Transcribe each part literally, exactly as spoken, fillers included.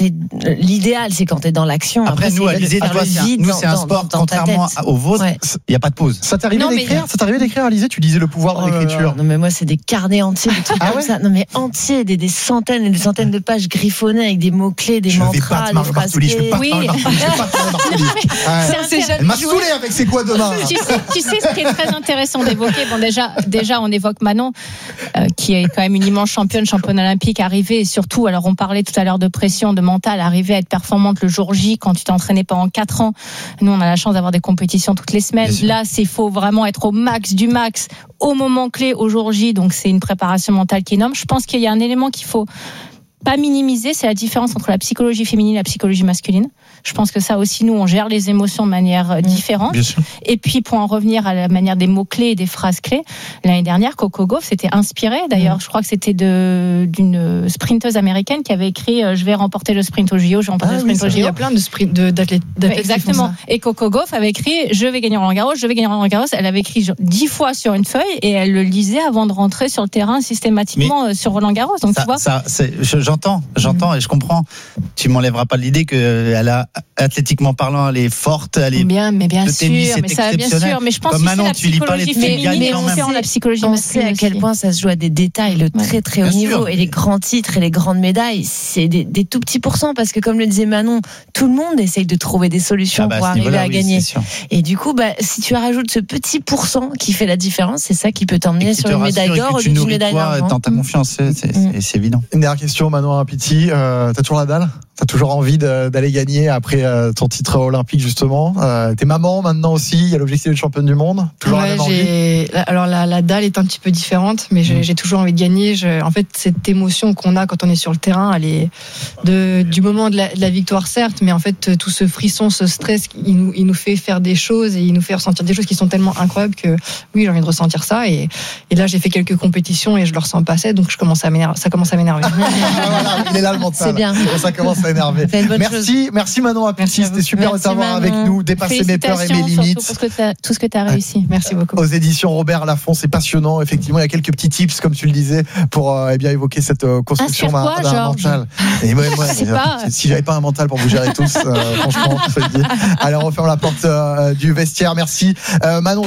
t'es l'idéal, c'est quand t'es dans l'action. Après, Après nous, c'est Alizé, faire toi, le c'est un- vide nous, dans- c'est un dans- sport, dans ta contrairement tête. au vôtre, Ouais. il n'y a pas de pause. Ça t'arrivait Non, mais- d'écrire Ça t'arrivait d'écrire, Alizé? Tu disais le pouvoir de Oh là là, l'écriture. non mais moi c'est des carnets entiers, des trucs Ah comme ouais ça. Non mais entiers, des, des centaines et des centaines de pages griffonnées avec des mots clés, des Je vais mantras, battre des Mario phrases Bartoli, je vais clés. battre Oui. Mario Bartoli, je vais battre Mario Bartoli. Ouais. C'est un- Elle m'a saoulé avec ses quoi demain. Tu sais, tu sais ce qui est très intéressant d'évoquer. Bon, déjà, déjà, on évoque Manon, euh, qui est quand même une immense championne, championne olympique, arrivée et surtout, alors on parlait tout à l'heure de pression, de mental, arriver à être performante le jour J quand tu t'es entraîné pendant quatre ans. Nous, on a la chance d'avoir des compétitions toutes les semaines. Là, c'est faut vraiment être au max du max au moment clé au jour J. Donc, c'est une préparation mentale qui est énorme. Je pense qu'il y a un élément qu'il faut pas minimiser, c'est la différence entre la psychologie féminine et la psychologie masculine. Je pense que ça aussi, nous, on gère les émotions de manière différente. Bien sûr. Et puis, pour en revenir à la manière des mots-clés et des phrases-clés, l'année dernière, Coco Gauff s'était inspirée. D'ailleurs, je crois que c'était de, d'une sprinteuse américaine qui avait écrit euh, « Je vais remporter le sprint au J O, je vais remporter Ah le oui, sprint au ça, J O ». Il y a plein de sprint de, d'athlètes, d'athlètes qui font Exactement. ça. Et Coco Gauff avait écrit « Je vais gagner Roland Garros, je vais gagner Roland Garros ». Elle avait écrit genre dix fois sur une feuille et elle le lisait avant de rentrer sur le terrain systématiquement euh, sur Roland Garros. Donc, Ça, tu vois, ça, c'est, je- j'entends, j'entends et je comprends. Tu m'enlèveras pas l'idée qu'elle a, athlétiquement parlant, elle est forte, elle est. bien, mais bien le sûr, tennis est mais ça, bien exceptionnel. sûr. Mais je pense Comme que Manon, c'est la tu lis pas les psychologie trucs, féminine gagne et quand on même. sait en la psychologie On sait masculine à quel aussi. point ça se joue à des détails, le très très haut Bien niveau sûr. et les grands titres et les grandes médailles, c'est des, des tout petits pourcents parce que comme le disait Manon, tout le monde essaye de trouver des solutions Ah bah, pour à ce arriver niveau-là, à oui, gagner. c'est sûr. Et du coup, bah, si tu rajoutes ce petit pourcent qui fait la différence, c'est ça qui peut Et t'emmener qui sur te une médaille rassure et d'or que ou tu une nourris médaille toi d'argent. dans ta confiance, c'est, c'est, Mm. c'est, c'est évident. Une dernière question, Manon Rapiti. Euh, t'as toujours la dalle? T'as toujours envie de, d'aller gagner après euh, ton titre olympique, justement? Euh, t'es maman maintenant aussi, il y a l'objectif de championne du monde? Toujours la Ouais, même envie? j'ai... Alors la, la dalle est un petit peu différente, mais j'ai, j'ai toujours envie de gagner. Je... En fait, cette émotion qu'on a quand on est sur le terrain, elle est de, du moment de la, de la victoire, certes, mais en fait, tout ce frisson, ce stress, il nous, il nous fait faire des choses et il nous fait ressentir des choses qui sont tellement incroyables que oui, j'ai envie de ressentir ça. Et, et là, j'ai fait quelques compétitions et je le ressens passer, donc je commence à m'énerver, ça commence à m'énerver. Ah, voilà, il est là le mental. C'est bien. Ça commence à énerver. C'est une bonne Merci, merci Manon Rapiti. Merci à C'était vous. super Merci, de t'avoir Manon. avec nous, dépasser mes peurs et mes Félicitations surtout limites. pour ce que t'as- tout ce que tu as réussi. Merci beaucoup. Aux éditions Robert Laffont, c'est passionnant. Effectivement, il y a quelques petits tips, comme tu le disais, pour euh, eh bien évoquer cette euh, construction d'un, Inspire-toi, d'un Georges. mental. Et moi, moi, Je sais euh, pas. si j'avais pas un mental pour vous gérer tous, euh, franchement, je te le dis. Allez, on referme la porte euh, du vestiaire. Merci, euh, Manon.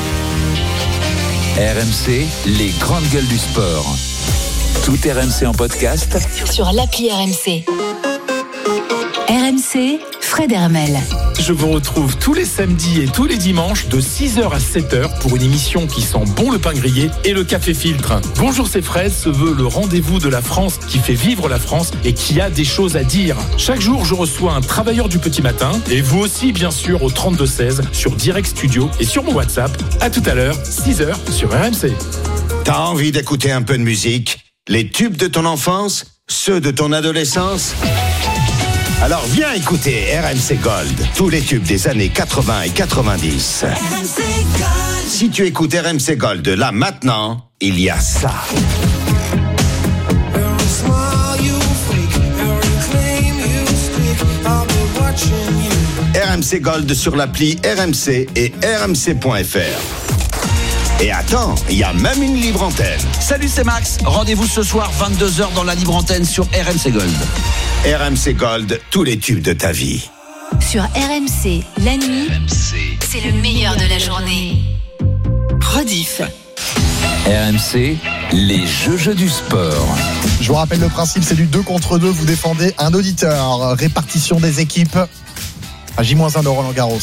R M C, les grandes gueules du sport. Tout R M C en podcast. Sur l'appli R M C. R M C, Fred Hermel. Je vous retrouve tous les samedis et tous les dimanches de six heures à sept heures pour une émission qui sent bon le pain grillé et le café filtre. Bonjour, c'est Fred, se veut le rendez-vous de la France qui fait vivre la France et qui a des choses à dire. Chaque jour, je reçois un travailleur du petit matin et vous aussi, bien sûr, au trente-deux seize sur Direct Studio et sur mon WhatsApp. À tout à l'heure, six heures sur R M C. T'as envie d'écouter un peu de musique? Les tubes de ton enfance? Ceux de ton adolescence? Alors viens écouter R M C Gold, tous les tubes des années quatre-vingts et quatre-vingt-dix. Si tu écoutes R M C Gold là maintenant, il y a ça. R M C Gold sur l'appli R M C et R M C point F R. Et attends, il y a même une libre antenne. Salut, c'est Max. Rendez-vous ce soir vingt-deux heures dans la libre antenne sur R M C Gold. R M C Gold, tous les tubes de ta vie. Sur R M C, la nuit, c'est le meilleur de la journée. Rediff. R M C, les jeux du sport. Je vous rappelle le principe, c'est du deux contre deux. Vous défendez un auditeur. Répartition des équipes à J moins un de Roland Garros.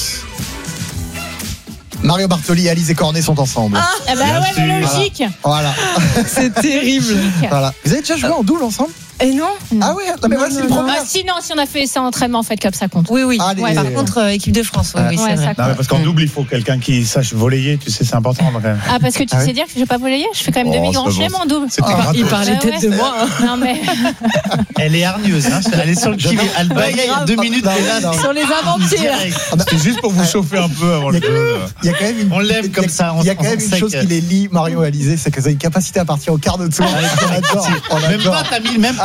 Mario Bartoli et Alizé Cornet sont ensemble. Ah, ah bah ouais, mais logique. Voilà. C'est terrible. Voilà. Vous avez déjà joué en double ensemble? Et non, Ah ouais, non mais Non, ouais, c'est non, une non. première. Ah, si, non, si on a fait ça en entraînement, en fait, comme ça compte. Oui, oui. Allez. Ouais, par contre, euh, équipe de France, oui, oui, Ouais, c'est ça vrai. compte. Non, mais parce qu'en double, il faut quelqu'un qui sache voler, tu sais, c'est important quand même. Ah, parce que tu Ah sais oui. dire que je vais pas voler, je fais quand même Oh, demi c'est grand pas chelem bon. en double. C'était Ah, gratos. il parlait Ouais, peut-être ouais. de moi. Non, mais Elle est hargneuse, hein. Elle est sur le qui Elle bagaille il y a deux minutes. Non, elle est là, non. Sur les aventures. direct. C'était juste pour vous chauffer un peu avant le jeu. Il y a quand même une, On l'aime il y a- comme ça, on- Il y a quand on même une sait chose que- qui les lie, Mario et Alizé, c'est que vous avez une capacité à partir au quart de tour. On adore, on Même adore. pas, t'as mis même pas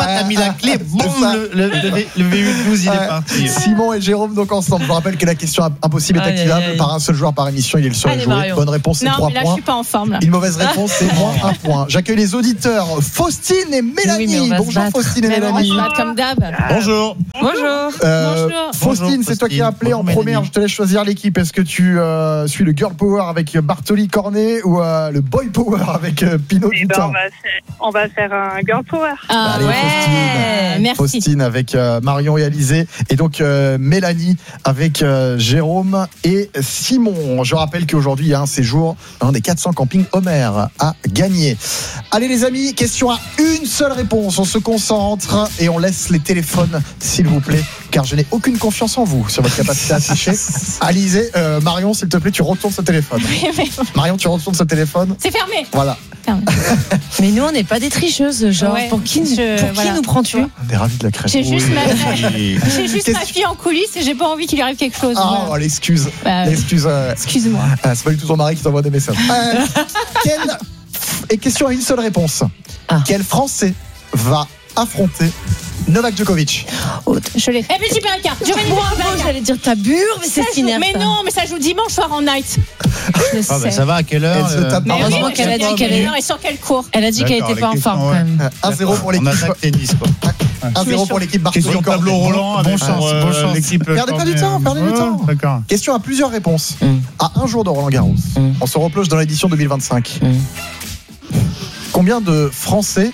t'as mis la clé, boum, le, le, le, le V huit douze, il Ouais. est parti. Simon et Jérôme donc ensemble. Je vous rappelle que la question impossible est Aïe, activable aïe, aïe. par un seul joueur par émission. Il est le seul à Allez, jouer. Marion. Bonne réponse, c'est Non, trois mais là, je points. suis pas en forme, là. Une mauvaise réponse, c'est moins un point. J'accueille les auditeurs Faustine et Mélanie. Oui, mais on va se Bonjour battre. Faustine et Mais bon, on Mélanie. se bat comme d'hab. Bonjour. Bonjour. Euh, Bonjour. Faustine, Bonjour, c'est toi qui Faustine. as appelé en Bonjour, première. Mélanie. Je te laisse choisir l'équipe. Est-ce que tu euh, suis le Girl Power avec Bartoli Cornet ou euh, le Boy Power avec euh, Pinot Eh ben, Dutin? on, va faire, on va faire un girl power. Ah, Allez, ouais. Faustine. Merci. Faustine avec euh, Marion et Alizé et donc euh, Mélanie avec euh, Jérôme et Simon. Je rappelle qu'aujourd'hui il y a un séjour dans un des quatre cents campings Homer à gagner. Allez les amis, question à une seule réponse. On se concentre et on laisse les téléphones s'il vous plaît, car je n'ai aucune confiance en vous sur votre capacité à afficher. Alizé, euh, Marion s'il te plaît, tu retournes ce téléphone. Oui, mais Marion, tu retournes ce téléphone. c'est fermé. Voilà. Mais nous, on n'est pas des tricheuses, genre. Ouais, pour qui, je- pour qui voilà. nous prends-tu? On est ravis de la crème. J'ai juste, ma... j'ai juste ma Qu'est-ce- fille en coulisses et j'ai pas envie qu'il lui arrive quelque chose. Ah, Voilà. oh, l'excuse. Bah, L'excuse. euh, Excuse-moi. Ah, c'est pas du tout ton mari qui t'envoie des messages. Euh, quel... Et question à une seule réponse. Ah. Quel Français va affronter Novak Djokovic? Je l'ai. Eh, Petit Perica. Giovanni Bravo, Perica. j'allais dire tabure, mais Ça c'est joue- Sinner. Mais ça. non, mais ça joue dimanche soir en night. Je le Ah, bah, sais. ça va, à quelle heure Elle se euh, tape Mais par oui, Heureusement exemple. mais qu'elle a je dit viens de qu'elle est- dire, et sur quel cours. Elle a dit qu'elle D'accord, était pas en les forme questions, quand même. Euh, un zéro pour On l'équipe. attaque tennis, quoi. un zéro pour l'équipe Bartoli Question Cornet. tableau Roland. Bon avec chance, pour, euh, bon chance. l'équipe Perdez pas du Cornet. temps, perdez du Ouais, temps. D'accord. Question à plusieurs réponses. Mm. À un jour de Roland Garros, Mm. on se replonge dans l'édition deux mille vingt-cinq. Mm. Combien de Français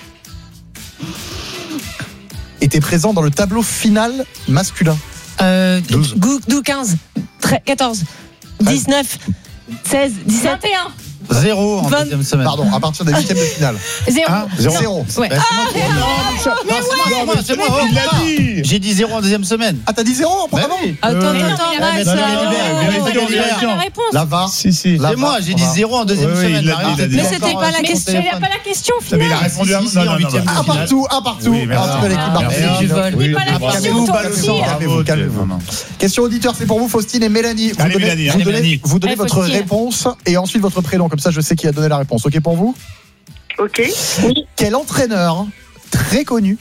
étaient présents dans le tableau final masculin? Euh, douze. Gou- Dou quinze, treize, quatorze, dix-neuf, seize, dix-sept. vingt et un. Zéro en vingt deuxième semaine. Pardon, à partir des huitièmes de finale. Zéro. Hein Zéro. Zéro. Zéro. Ouais. Bah, c'est moi qui- Non, c'est moi, c'est moi, c'est moi, Il l'a oh, dit. J'ai dit zéro en deuxième semaine. Ah, t'as dit zéro en Bah pardon oui. Attends, Euh, attends, mais non, attends, mais Max. non, mais là. libère, Oh. vérifie Mais dans non, libère. c'est la réponse. La V A R. Si, si. La C'est moi, j'ai dit Voilà. zéro en deuxième Oui, oui, semaine. il l'a dit, Marie. il a dit. Mais c'était pas la Encore, question. Mais il n'y a pas la question Mais il a finale. répondu à Si, si, non, en non, non, huitième non. Un partout, un partout. Oui, merci. Un partout à l'équipe Ah, Bartoli. merci, du vol. Oui, Dis pas la bravo. question, toi Calmez-vous, aussi. calmez-vous, calmez-vous. Non, non. Question auditeur, c'est pour vous, Faustine et Mélanie. Vous Allez, donnez, Mélanie, vous allez, donnez- Mélanie. vous donnez Allez, votre Faustine. réponse et ensuite votre prénom. Comme ça, je sais qui a donné la réponse. OK pour vous? Ok. Quel entraîneur très connu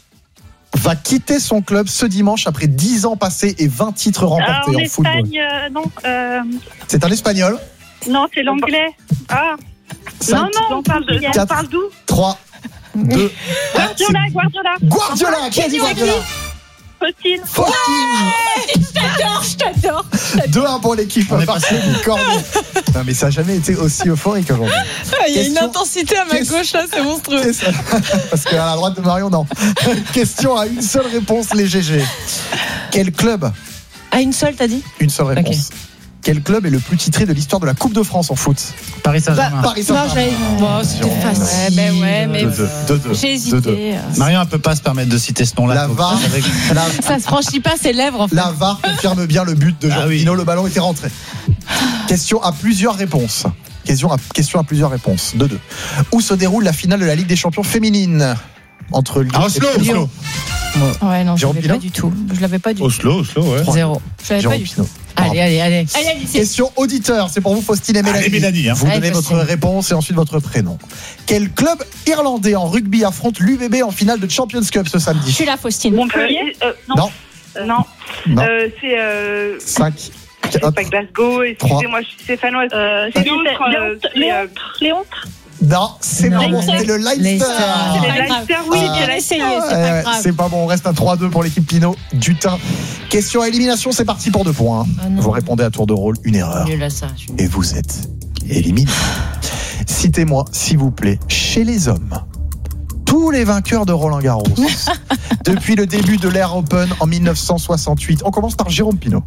va quitter son club ce dimanche après dix ans passés et vingt titres Ah, remportés en en football? Espagne, euh, non. Euh, C'est un Espagnol. non, c'est l'anglais. Ah. Cinq, Non, non, on parle de. On quatre. parle d'où? trois, deux. Guardiola, Guardiola. Guardiola, qui a dit Guardiola? Faustine. Faustine. Je t'adore, je t'adore. deux un pour l'équipe On est Bartoli Cornet. Non mais ça n'a jamais été aussi euphorique aujourd'hui. Il y a une Question- intensité à ma Question- gauche là, c'est monstrueux. C'est ça. Parce qu'à la droite de Marion, non. Question à une seule réponse, les G G. Quel club? À une seule, t'as dit? Une seule réponse. Quel club est le plus titré de l'histoire de la Coupe de France en foot? Paris Saint-Germain. Paris Non, Saint-Germain. j'allais. Bon, c'était Jérôme. facile. Ouais, ben ouais, mais- deux deux, deux deux, J'ai deux deux. hésité. Marion, elle peut pas se permettre de citer ce nom-là. La donc V A R, ça, c'est vrai que- la, Ça se franchit pas ses lèvres en fait. la V A R confirme bien le but de Jean Ah oui. Pino. Le ballon était rentré. Question à plusieurs réponses. Question à, question à plusieurs réponses. deux deux. Où se déroule la finale de la Ligue des Champions féminine entre Lyon À et Oslo, Lyon? Oslo. Ouais, non, je Jérôme l'avais Pino pas du tout. Je l'avais pas du tout. Oslo, Oslo, ouais. Zéro. Je l'avais pas Jérôme du tout. Pino. Allez, allez, allez. Allez, allez, c'est- Question auditeur, c'est pour vous Faustine et Mélanie. Allez, Mélanie, hein. Vous Allez, donnez Faustine. votre réponse et ensuite votre prénom. Quel club irlandais en rugby affronte l'U V B en finale de Champions Cup ce Je samedi? suis là, Faustine. Montpellier. Euh, non. Non. Euh, non. Non. Euh, c'est. Euh, cinq, c'est pas Glasgow. Excusez-moi, je suis stéphanoise. Euh, c'est Léon- Léontre. euh, c'est, euh, Léontre. Non, c'est Non, pas bon, Leicester. c'était le Leicester. Leicester. C'est C'est pas grave. Leicester, oui, Ah. c'est J'ai Leicester. essayé, c'est Ouais, pas ouais, grave. c'est pas bon, on reste un trois deux pour l'équipe Pinot Dutin. Question à élimination, c'est parti pour deux points. Ah non. Vous répondez à tour de rôle, une erreur. Nul à ça. je suis nulle. Et vous êtes éliminé. Citez-moi, s'il vous plaît, chez les hommes, tous les vainqueurs de Roland Garros depuis le début de l'Air Open en mille neuf cent soixante-huit. On commence par Jérôme Pinault.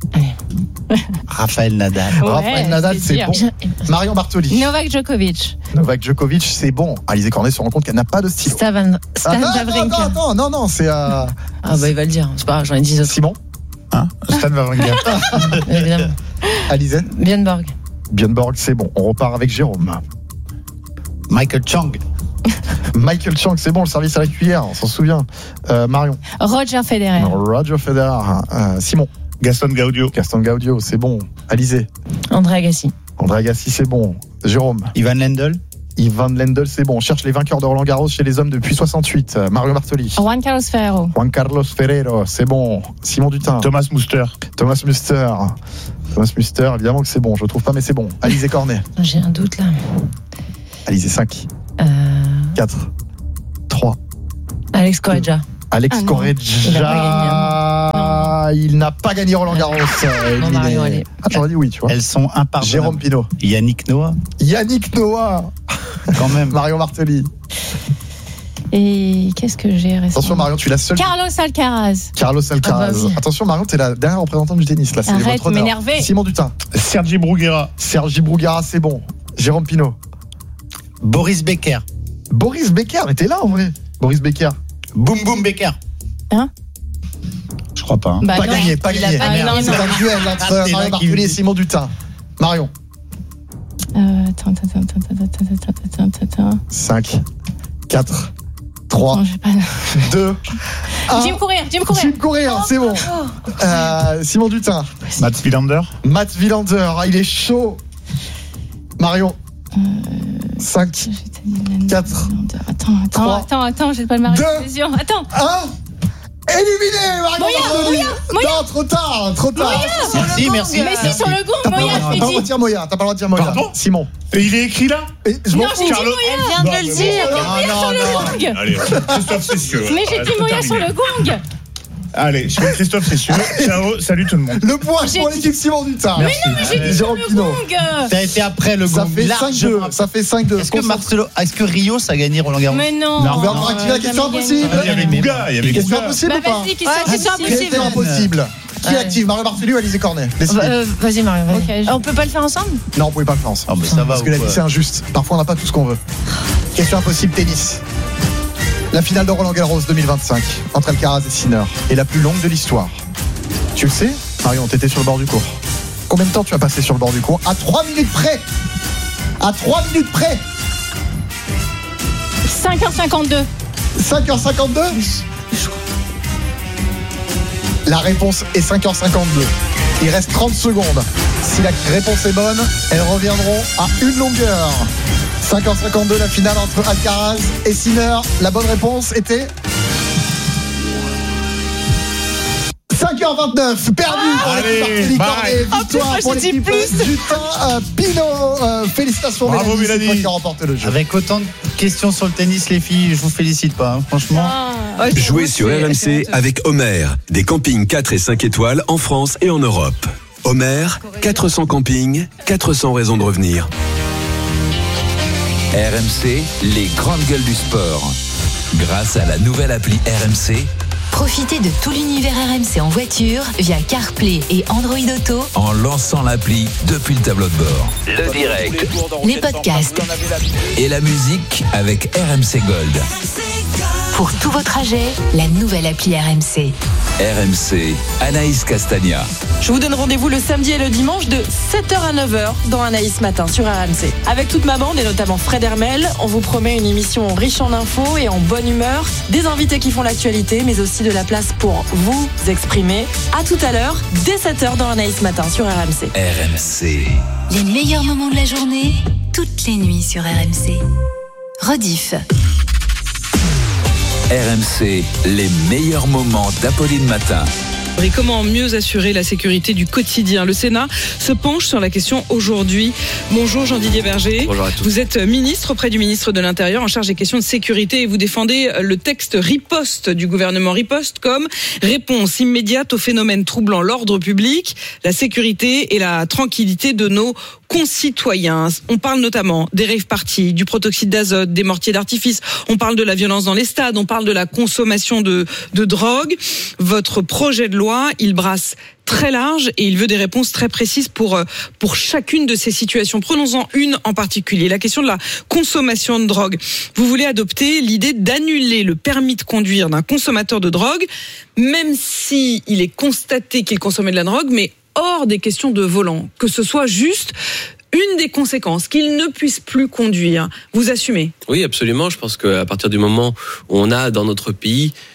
Raphaël Nadal. Ouais, Raphaël Nadal, c'est c'est dire. bon. Marion Bartoli. Novak Djokovic. Novak Djokovic, c'est bon. Alizé Cornet se rend compte qu'elle n'a pas de stylo. Stavan. Ah, Stan non, non, Wawrinka. non, non, non, non, c'est euh, Ah bah il va le dire. C'est pas grave, j'en ai dix autres. Simon, Hein Stan Wawrinka. Évidemment. Alizé, Björnborg. Björnborg, c'est bon. On repart avec Jérôme. Michael Chang. Michael Chang, c'est bon, le service à la cuillère, on s'en souvient. Euh, Marion. Roger Federer. Roger Federer. Euh, Simon. Gaston Gaudio. Gaston Gaudio, c'est bon. Alizé. André Agassi. André Agassi, c'est bon. Jérôme. Ivan Lendl. Yvan Lendl, c'est bon. On cherche les vainqueurs de Roland Garros chez les hommes depuis soixante-huit. Mario Bartoli. Juan Carlos Ferrero. Juan Carlos Ferrero, c'est bon. Simon Dutin. Thomas Muster. Thomas Muster. Thomas Muster, évidemment que c'est bon. Je le trouve pas, mais c'est bon. Alizé Cornet. J'ai un doute là. Alizé cinq. Euh... quatre. trois. Alex Correggia. Alex ah Correggia. Il, il n'a pas gagné Roland Garros. Non, Marion, allez. Ah, j'aurais dit oui, tu vois. Elles sont impardonnables. Jérôme Pinault. Yannick Noah. Yannick Noah. Quand même. Marion Bartoli. Et qu'est-ce que j'ai récemment? Attention Marion, tu es la seule. Carlos Alcaraz. Carlos Alcaraz. Ah bah oui. Attention Marion, tu es la dernière représentante du tennis là. C'est Arrête votre de honneur. m'énerver. Simon Dutin. Sergi Bruguera. Sergi Bruguera, c'est bon. Jérôme Pinault. Boris Becker. Boris Becker, mais t'es là en vrai. Boris Becker. Boum Boum Becker. Hein? Je crois pas. Hein. Bah pas non, gagné, pas il gagné. a pas gagné, C'est non. un duel entre Ah, Marion Bartoli et Simon Dutin. Marion. Euh, attends, attends, attends, attends, attends, attends, attends, attends. cinq, quatre, trois, Non, j'ai pas. deux, un. Jim Courir, Jim Courir. Jim Courir, c'est bon. Euh, Simon Dutin. Mats Wilander. Matt Wilander, ah, il est chaud. Marion. Euh, cinq, quatre, Attends, attends, trois, attends, attends, j'ai pas le mari. deux, Attends. un. Éliminé, Marion Moya, Bartoli. Moya, Moya. Non, trop tard, trop tard. Merci, merci. Mais si, sur le gong, T'as pas Moya, le je droit t'ai de dit. dire Moya, t'as pas le droit de dire Moya. Pardon Simon. Et il est écrit là. Et je m'en Non, fous. j'ai dit Carlo- Moya. Elle vient de le dire. Ah, non, Sur le non. gong. Allez, Christophe, c'est sûr. Mais j'ai dit Moya sur le gong. Allez, je fais Christophe, c'est sûr. Ciao, salut tout le monde. Le point J'ai pour dit- l'équipe Simon Dutin. Merci. Mais j'ai dit sur Jérôme le Pinault. gong. Ça a été après le Ça gong. fait cinq deux. largement. Ça fait cinq deux. Est-ce que Marcelo, est-ce que Rio, ça a gagné Roland Garros? Mais non. On va encore activer la question impossible. Il y avait Gouga, il y avait Question Gouga. impossible Bah ou pas? vas-y, question Ouais, question impossible. Question impossible. Qui Ouais. active Mario Bartoli ou Alizé Cornet? Décidez. Euh, vas-y, Marion. Vas-y. Ok, je- On peut pas le faire ensemble? Non, vous pouvez pas le faire ensemble. Ah, mais ça va. Parce ou que la vie quoi c'est injuste. Parfois on n'a pas tout ce qu'on veut. Question impossible tennis. La finale de Roland Garros deux mille vingt-cinq entre Alcaraz et Sinner est la plus longue de l'histoire. Tu le sais, Marion, t'étais sur le bord du court. Combien de temps tu as passé sur le bord du court? À trois minutes près. À trois minutes près. cinq heures cinquante-deux. cinq heures cinquante-deux. La réponse est cinq heures cinquante-deux. Il reste trente secondes. Si la réponse est bonne, elles reviendront à une longueur. cinq heures cinquante-deux, la finale entre Alcaraz et Sinner. La bonne réponse était cinq heures vingt-neuf, perdu pour Allez, l'équipe Bartoli bye. Cornet. En Victoire plus, pour moi, je dis l'équipe plus. Dutin, euh, Pinault. Euh, félicitations Bravo, Mélanie, c'est Mélanie. toi qui remporte le jeu. Avec autant de questions sur le tennis, les filles, je vous félicite pas, hein, franchement. Ah. Jouez sur R M C avec Homer, des campings quatre et cinq étoiles en France et en Europe. Homer, quatre cents campings, quatre cents raisons de revenir. R M C, les grandes gueules du sport. Grâce à la nouvelle appli R M C, Profitez de tout l'univers R M C en voiture via CarPlay et Android Auto, en lançant l'appli depuis le tableau de bord. Le direct les podcasts. et la musique avec R M C Gold. Pour tous vos trajets, la nouvelle appli R M C. R M C, Anaïs Castagna. Je vous donne rendez-vous le samedi et le dimanche de sept heures à neuf heures dans Anaïs Matin sur R M C. Avec toute ma bande et notamment Fred Hermel, on vous promet une émission riche en infos et en bonne humeur, des invités qui font l'actualité, mais aussi de la place pour vous exprimer. À tout à l'heure, dès sept heures dans Anaïs Matin sur R M C. R M C. Les meilleurs moments de la journée, toutes les nuits sur R M C. Rediff. R M C, les meilleurs moments d'Apolline Matin. Et comment mieux assurer la sécurité du quotidien? Le Sénat se penche sur la question aujourd'hui. Bonjour Jean-Didier Berger. Bonjour à tous. Vous êtes ministre auprès du ministre de l'Intérieur en charge des questions de sécurité et vous défendez le texte riposte du gouvernement. Riposte comme réponse immédiate aux phénomènes troublant l'ordre public, la sécurité et la tranquillité de nos concitoyens. On parle notamment des rave-parties, du protoxyde d'azote, des mortiers d'artifice. On parle de la violence dans les stades. On parle de la consommation de, de drogue. Votre projet de loi, il brasse très large et il veut des réponses très précises pour pour chacune de ces situations. Prenons-en une en particulier, la question de la consommation de drogue. Vous voulez adopter l'idée d'annuler le permis de conduire d'un consommateur de drogue, même si il est constaté qu'il consommait de la drogue, mais hors des questions de volant, que ce soit juste une des conséquences, qu'il ne puisse plus conduire. Vous assumez? Oui, absolument. Je pense qu'à partir du moment où on a dans notre pays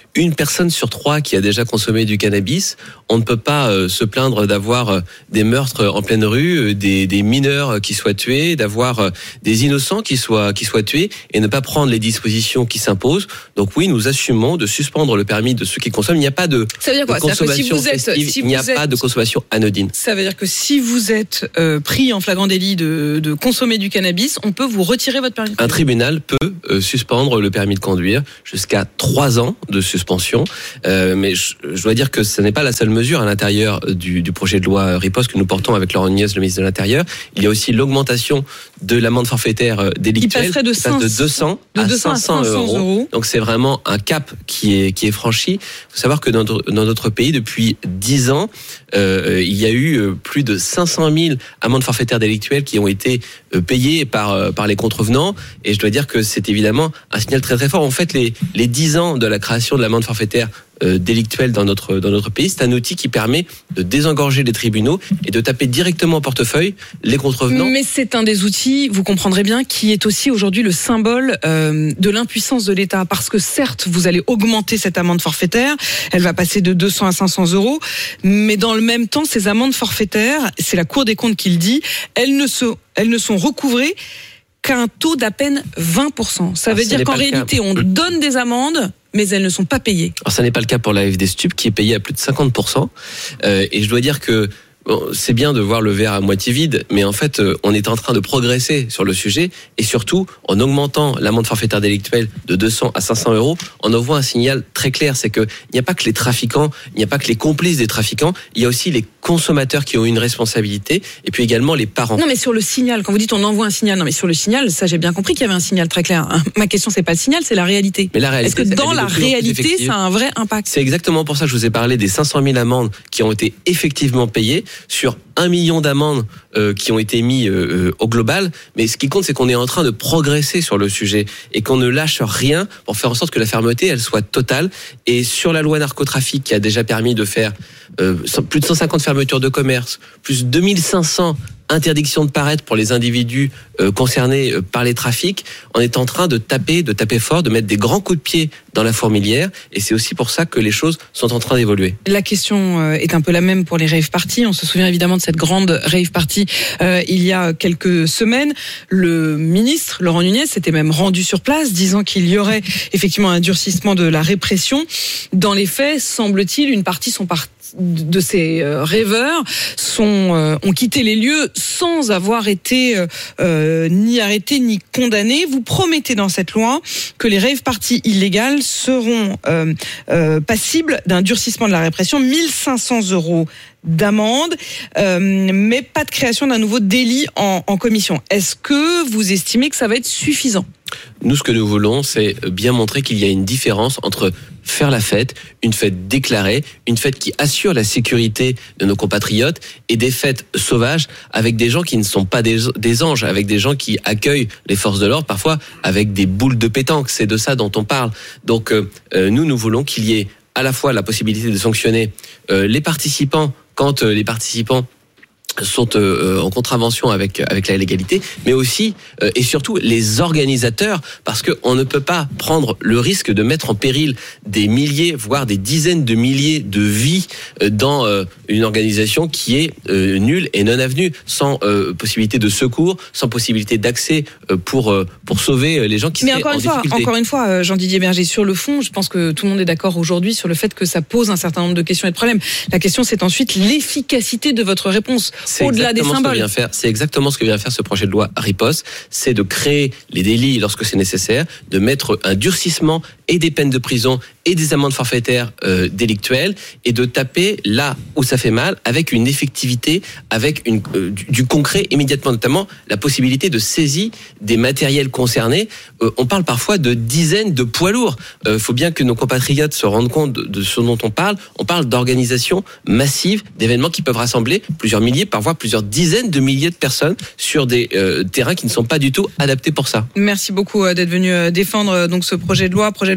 une personne sur trois qui a déjà consommé du cannabis. On ne peut pas euh, se plaindre d'avoir euh, des meurtres en pleine rue, euh, des, des mineurs qui soient tués, d'avoir euh, des innocents qui soient qui soient tués et ne pas prendre les dispositions qui s'imposent. Donc oui, nous assumons de suspendre le permis de ceux qui consomment. Il n'y a pas de, ça veut dire quoi? de consommation si vous êtes, festive, si il n'y a vous êtes, pas de consommation anodine. Ça veut dire que si vous êtes euh, pris en flagrant délit de, de consommer du cannabis, on peut vous retirer votre permis de conduire. Un tribunal peut euh, suspendre le permis de conduire jusqu'à trois ans de suspension. Euh, mais je, je dois dire que ce n'est pas la seule mesure à l'intérieur du, du projet de loi riposte que nous portons avec Laurent Nunez, le ministre de l'Intérieur. Il y a aussi l'augmentation de l'amende forfaitaire délictuelle. Il passerait de, qui passe de deux cents de à deux cents cinq cents euros. Donc c'est vraiment un cap qui est qui est franchi. Il faut savoir que dans, dans notre pays, depuis dix ans, euh, il y a eu plus de cinq cent mille amendes forfaitaires délictuelles qui ont été payées par par les contrevenants. Et je dois dire que c'est évidemment un signal très très fort. En fait, les les dix ans de la création de l'amende forfaitaire Euh, délictuelle dans notre dans notre pays, c'est un outil qui permet de désengorger les tribunaux et de taper directement au portefeuille les contrevenants. Mais c'est un des outils, vous comprendrez bien, qui est aussi aujourd'hui le symbole euh, de l'impuissance de l'État, parce que certes, vous allez augmenter cette amende forfaitaire, elle va passer de deux cents à cinq cents euros, mais dans le même temps, ces amendes forfaitaires, c'est la Cour des comptes qui le dit, elles ne se, elles ne sont recouvrées qu'à un taux d'à peine vingt pour cent. Ça veut Alors, dire qu'en réalité, on donne des amendes, mais elles ne sont pas payées. Alors ça n'est pas le cas pour la F D Stup qui est payée à plus de cinquante pour cent. Euh, et je dois dire que bon, c'est bien de voir le verre à moitié vide, mais en fait, euh, on est en train de progresser sur le sujet, et surtout en augmentant l'amende forfaitaire délictuelle de deux cents à cinq cents euros, on envoie un signal très clair, c'est que il n'y a pas que les trafiquants, il n'y a pas que les complices des trafiquants, il y a aussi les consommateurs qui ont une responsabilité, et puis également les parents. Non, mais sur le signal, quand vous dites on envoie un signal, non, mais sur le signal, ça j'ai bien compris qu'il y avait un signal très clair. Ma question, c'est pas le signal, c'est la réalité. Mais la réalité, est-ce que dans la réalité, ça a un vrai impact? C'est exactement pour ça que je vous ai parlé des cinq cent mille amendes qui ont été effectivement payées sur un million d'amendes euh, qui ont été mis euh, au global. Mais ce qui compte, c'est qu'on est en train de progresser sur le sujet et qu'on ne lâche rien pour faire en sorte que la fermeté, elle soit totale. Et sur la loi narcotrafic qui a déjà permis de faire euh, plus de cent cinquante fermetures de commerce, plus deux mille cinq cents interdiction de paraître pour les individus euh, concernés euh, par les trafics, on est en train de taper, de taper fort, de mettre des grands coups de pied dans la fourmilière, et c'est aussi pour ça que les choses sont en train d'évoluer. La question euh, est un peu la même pour les rave parties. On se souvient évidemment de cette grande rave party euh, il y a quelques semaines. Le ministre Laurent Nunez s'était même rendu sur place, disant qu'il y aurait effectivement un durcissement de la répression. Dans les faits, semble-t-il, une partie sont partis de ces euh, rêveurs sont euh, ont quitté les lieux sans avoir été euh, euh, ni arrêtés ni condamnés. Vous promettez dans cette loi que les rave parties illégales seront euh, euh, passibles d'un durcissement de la répression, mille cinq cents euros d'amende, euh, mais pas de création d'un nouveau délit en, en commission. Est-ce que vous estimez que ça va être suffisant ? Nous, ce que nous voulons, c'est bien montrer qu'il y a une différence entre faire la fête, une fête déclarée, une fête qui assure la sécurité de nos compatriotes, et des fêtes sauvages avec des gens qui ne sont pas des, des anges, avec des gens qui accueillent les forces de l'ordre, parfois avec des boules de pétanque. C'est de ça dont on parle. Donc, euh, nous, nous voulons qu'il y ait à la fois la possibilité de sanctionner euh, les participants quand euh, les participants sont euh, en contravention avec avec la légalité, mais aussi euh, et surtout les organisateurs, parce que on ne peut pas prendre le risque de mettre en péril des milliers, voire des dizaines de milliers de vies euh, dans euh, une organisation qui est euh, nulle et non avenue, sans euh, possibilité de secours, sans possibilité d'accès euh, pour euh, pour sauver les gens qui mais seraient encore en une fois, difficulté. encore une fois, Jean-Didier Berger, sur le fond, je pense que tout le monde est d'accord aujourd'hui sur le fait que ça pose un certain nombre de questions et de problèmes. La question, c'est ensuite l'efficacité de votre réponse. C'est au-delà des symboles. Vient faire, c'est exactement ce que vient faire ce projet de loi riposte, c'est de créer les délits lorsque c'est nécessaire, de mettre un durcissement et des peines de prison et des amendes forfaitaires euh, délictuelles, et de taper là où ça fait mal, avec une effectivité, avec une, euh, du, du concret immédiatement, notamment la possibilité de saisie des matériels concernés. Euh, on parle parfois de dizaines de poids lourds. Il euh, faut bien que nos compatriotes se rendent compte de, de ce dont on parle. On parle d'organisations massives, d'événements qui peuvent rassembler plusieurs milliers, parfois plusieurs dizaines de milliers de personnes sur des euh, terrains qui ne sont pas du tout adaptés pour ça. Merci beaucoup d'être venu défendre donc ce projet de loi, projet de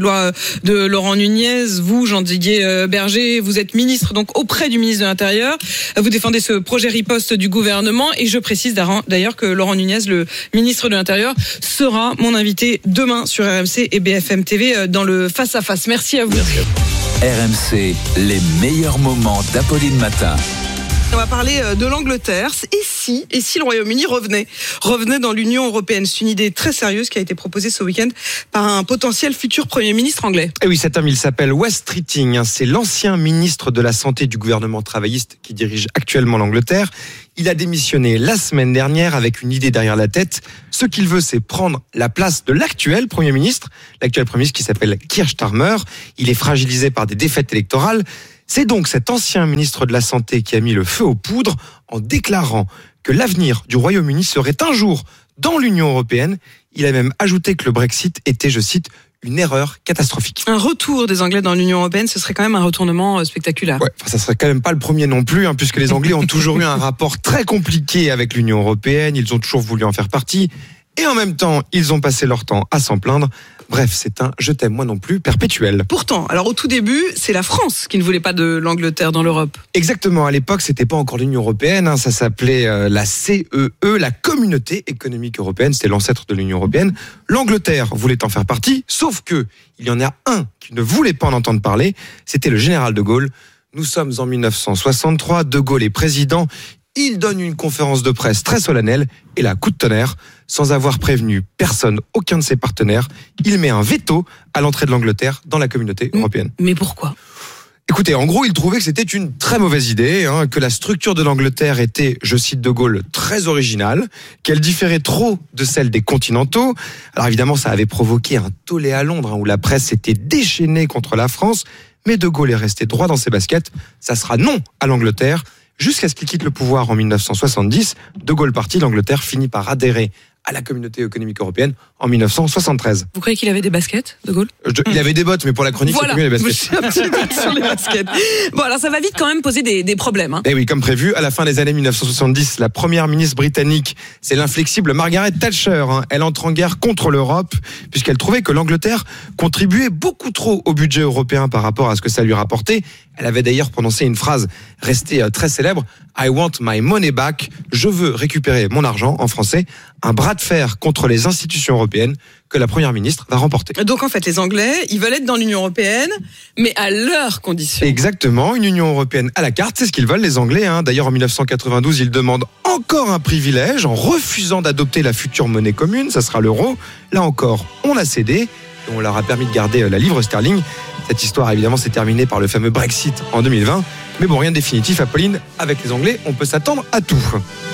de loi de Laurent Nunez. Vous, Jean-Didier Berger, vous êtes ministre donc auprès du ministre de l'Intérieur. Vous défendez ce projet riposte du gouvernement et je précise d'ailleurs que Laurent Nunez, le ministre de l'Intérieur, sera mon invité demain sur R M C et B F M T V dans le face à face. Merci à vous. Merci à vous. R M C, les meilleurs moments d'Apolline Matin. On va parler de l'Angleterre. Et si, et si le Royaume-Uni revenait, revenait dans l'Union européenne? C'est une idée très sérieuse qui a été proposée ce week-end par un potentiel futur Premier ministre anglais. Et oui, cet homme, il s'appelle Wes Streeting. C'est l'ancien ministre de la Santé du gouvernement travailliste qui dirige actuellement l'Angleterre. Il a démissionné la semaine dernière avec une idée derrière la tête. Ce qu'il veut, c'est prendre la place de l'actuel Premier ministre, l'actuel Premier ministre qui s'appelle Keir Starmer. Il est fragilisé par des défaites électorales. C'est donc cet ancien ministre de la Santé qui a mis le feu aux poudres en déclarant que l'avenir du Royaume-Uni serait un jour dans l'Union européenne. Il a même ajouté que le Brexit était, je cite, une erreur catastrophique. Un retour des Anglais dans l'Union européenne, ce serait quand même un retournement spectaculaire. Ouais, enfin, ça serait quand même pas le premier non plus, hein, puisque les Anglais ont toujours eu un rapport très compliqué avec l'Union européenne. Ils ont toujours voulu en faire partie. Et en même temps, ils ont passé leur temps à s'en plaindre. Bref, c'est un « je t'aime moi non plus » perpétuel. Pourtant, alors au tout début, c'est la France qui ne voulait pas de l'Angleterre dans l'Europe. Exactement, à l'époque, c'était pas encore l'Union européenne, hein, ça s'appelait euh, la C E E, la Communauté économique européenne, c'était l'ancêtre de l'Union européenne. L'Angleterre voulait en faire partie, sauf que il y en a un qui ne voulait pas en entendre parler, c'était le général de Gaulle. Nous sommes en dix-neuf cent soixante-trois, de Gaulle est président. Il donne une conférence de presse très solennelle et là, coup de tonnerre, sans avoir prévenu personne, aucun de ses partenaires, il met un veto à l'entrée de l'Angleterre dans la communauté européenne. Mais pourquoi ? Écoutez, en gros, il trouvait que c'était une très mauvaise idée, hein, que la structure de l'Angleterre était, je cite de Gaulle, très originale, qu'elle différait trop de celle des continentaux. Alors évidemment, ça avait provoqué un tollé à Londres, hein, où la presse s'était déchaînée contre la France, mais de Gaulle est resté droit dans ses baskets. Ça sera non à l'Angleterre. Jusqu'à ce qu'il quitte le pouvoir en dix-neuf cent soixante-dix, de Gaulle parti, l'Angleterre finit par adhérer à la communauté économique européenne en dix-neuf cent soixante-treize. Vous croyez qu'il avait des baskets, de Gaulle ? Je, Il avait des bottes, mais pour la chronique, voilà. c'est mieux les baskets. Je suis un petit peu sur les baskets. Bon, alors ça va vite quand même poser des, des problèmes. Hein. Eh oui, comme prévu, à la fin des années dix-neuf cent soixante-dix, la première ministre britannique, c'est l'inflexible Margaret Thatcher. Hein. Elle entre en guerre contre l'Europe, puisqu'elle trouvait que l'Angleterre contribuait beaucoup trop au budget européen par rapport à ce que ça lui rapportait. Elle avait d'ailleurs prononcé une phrase restée très célèbre, « I want my money back », je veux récupérer mon argent, en français, un bras de fer contre les institutions européennes que la première ministre va remporter. Donc en fait, les Anglais, ils veulent être dans l'Union européenne, mais à leurs conditions. Exactement, une Union européenne à la carte, c'est ce qu'ils veulent les Anglais. Hein. D'ailleurs, en dix-neuf cent quatre-vingt-douze, ils demandent encore un privilège en refusant d'adopter la future monnaie commune, ça sera l'euro. Là encore, on a cédé et on leur a permis de garder la livre sterling. Cette histoire, évidemment, s'est terminée par le fameux Brexit en deux mille vingt. Mais bon, rien de définitif, Apolline. Avec les Anglais, on peut s'attendre à tout.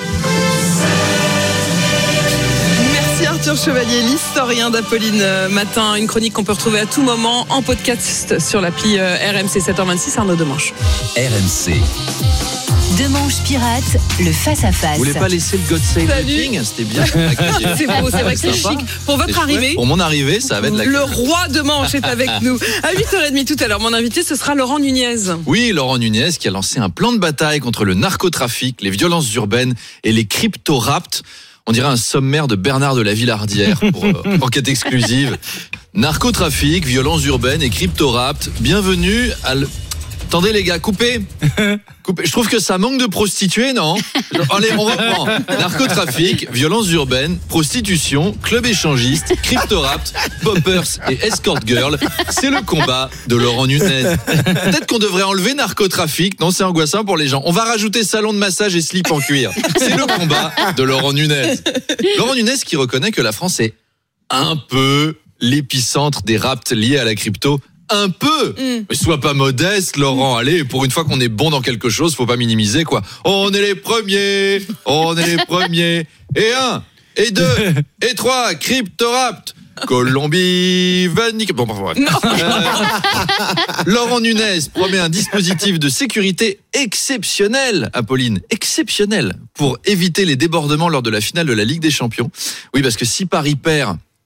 Merci Arthur Chevalier, l'historien d'Apolline Matin. Une chronique qu'on peut retrouver à tout moment en podcast sur l'appli R M C sept heures vingt-six. Arnaud Demanche. R M C. Demanche pirate, le face-à-face. Vous voulez pas laisser le God Save the King ? C'était bien. C'est beau, c'est vrai que c'est chic. Pour votre arrivée. Pour mon arrivée, ça va être la Le roi de Manche est avec nous. À huit heures trente tout à l'heure, mon invité, ce sera Laurent Nunez. Oui, Laurent Nunez qui a lancé un plan de bataille contre le narcotrafic, les violences urbaines et les crypto-rapts. On dirait un sommaire de Bernard de la Villardière pour euh, enquête exclusive. Narcotrafic, violences urbaines et crypto-rapts. Bienvenue à l... Attendez les gars, coupez. coupez. Je trouve que ça manque de prostituées, non ? Allez, on reprend. Narcotrafic, violences urbaines, prostitution, club échangiste, crypto-rapt, poppers et escort girl. C'est le combat de Laurent Nunez. Peut-être qu'on devrait enlever narcotrafic. Non, c'est angoissant pour les gens. On va rajouter salon de massage et slip en cuir. C'est le combat de Laurent Nunez. Laurent Nunez qui reconnaît que la France est un peu l'épicentre des rapts liés à la crypto. Un peu, mm. mais sois pas modeste, Laurent. Allez, pour une fois qu'on est bon dans quelque chose, faut pas minimiser quoi. On est les premiers, on est les premiers. Et un, et deux, et trois, crypto-rapt. Colombie, Vanik. Bon, bref. Euh, Laurent Nunez promet un dispositif de sécurité exceptionnel, Apolline, exceptionnel, pour éviter les débordements lors de la finale de la Ligue des Champions. Oui, parce que si Paris perd,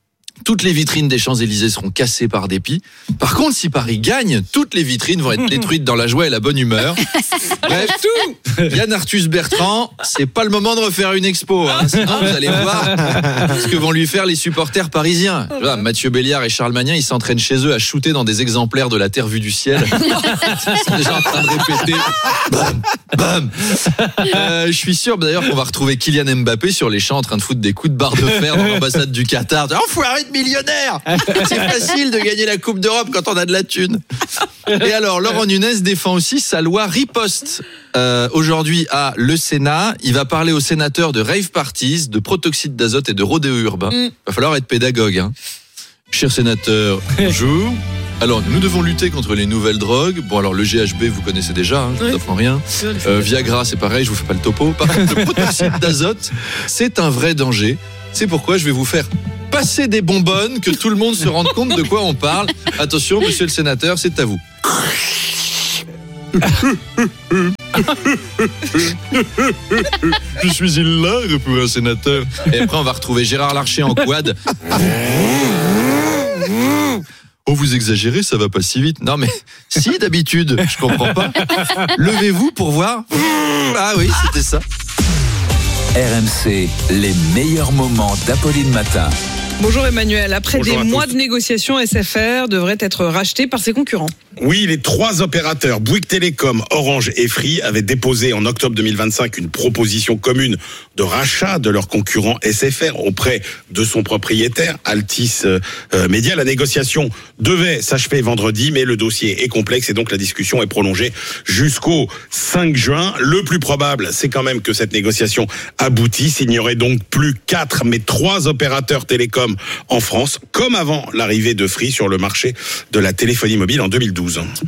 toutes les vitrines des Champs-Élysées seront cassées par dépit. Par contre, si Paris gagne, toutes les vitrines vont être détruites dans la joie et la bonne humeur. Bref, Yann Arthus Bertrand, c'est pas le moment de refaire une expo, hein. Sinon vous allez voir ce que vont lui faire les supporters parisiens. Là, Mathieu Béliard et Charles Magnin, ils s'entraînent chez eux à shooter dans des exemplaires de la Terre vue du ciel. Ils sont déjà en train de répéter. Bam, bam. Euh, je suis sûr d'ailleurs qu'on va retrouver Kylian Mbappé sur les champs en train de foutre des coups de barre de fer dans l'ambassade du Qatar. Enfoiré de millionnaire. C'est facile de gagner la Coupe d'Europe quand on a de la thune. Et alors, Laurent Nunez défend aussi sa loi riposte. Euh, aujourd'hui à le Sénat, il va parler aux sénateurs de rave parties, de protoxyde d'azote et de rodéo urbain. Il mm. va falloir être pédagogue, hein. Chers sénateurs, bonjour. Alors, nous devons lutter contre les nouvelles drogues. Bon, alors le G H B, vous connaissez déjà, hein, je ne vous apprends rien. Euh, Viagra, c'est pareil, je vous fais pas le topo. Par contre, le protoxyde d'azote, c'est un vrai danger. C'est pourquoi je vais vous faire passer des bonbonnes, que tout le monde se rende compte de quoi on parle. Attention, monsieur le sénateur, c'est à vous. Je suis hilar pour un sénateur. Et après, on va retrouver Gérard Larcher en quad. Oh, vous exagérez, ça va pas si vite. Non, mais si, d'habitude, je comprends pas. Levez-vous pour voir. Ah oui, c'était ça. R M C, les meilleurs moments d'Apolline Matin. Bonjour Emmanuel, après Bonjour des mois de négociations, S F R devrait être racheté par ses concurrents. Oui, les trois opérateurs, Bouygues Télécom, Orange et Free, avaient déposé en octobre deux mille vingt-cinq une proposition commune de rachat de leur concurrent S F R auprès de son propriétaire, Altice euh, Média. La négociation devait s'achever vendredi, mais le dossier est complexe et donc la discussion est prolongée jusqu'au cinq juin. Le plus probable, c'est quand même que cette négociation aboutisse. Il n'y aurait donc plus quatre, mais trois opérateurs télécoms en France, comme avant l'arrivée de Free sur le marché de la téléphonie mobile en deux mille douze.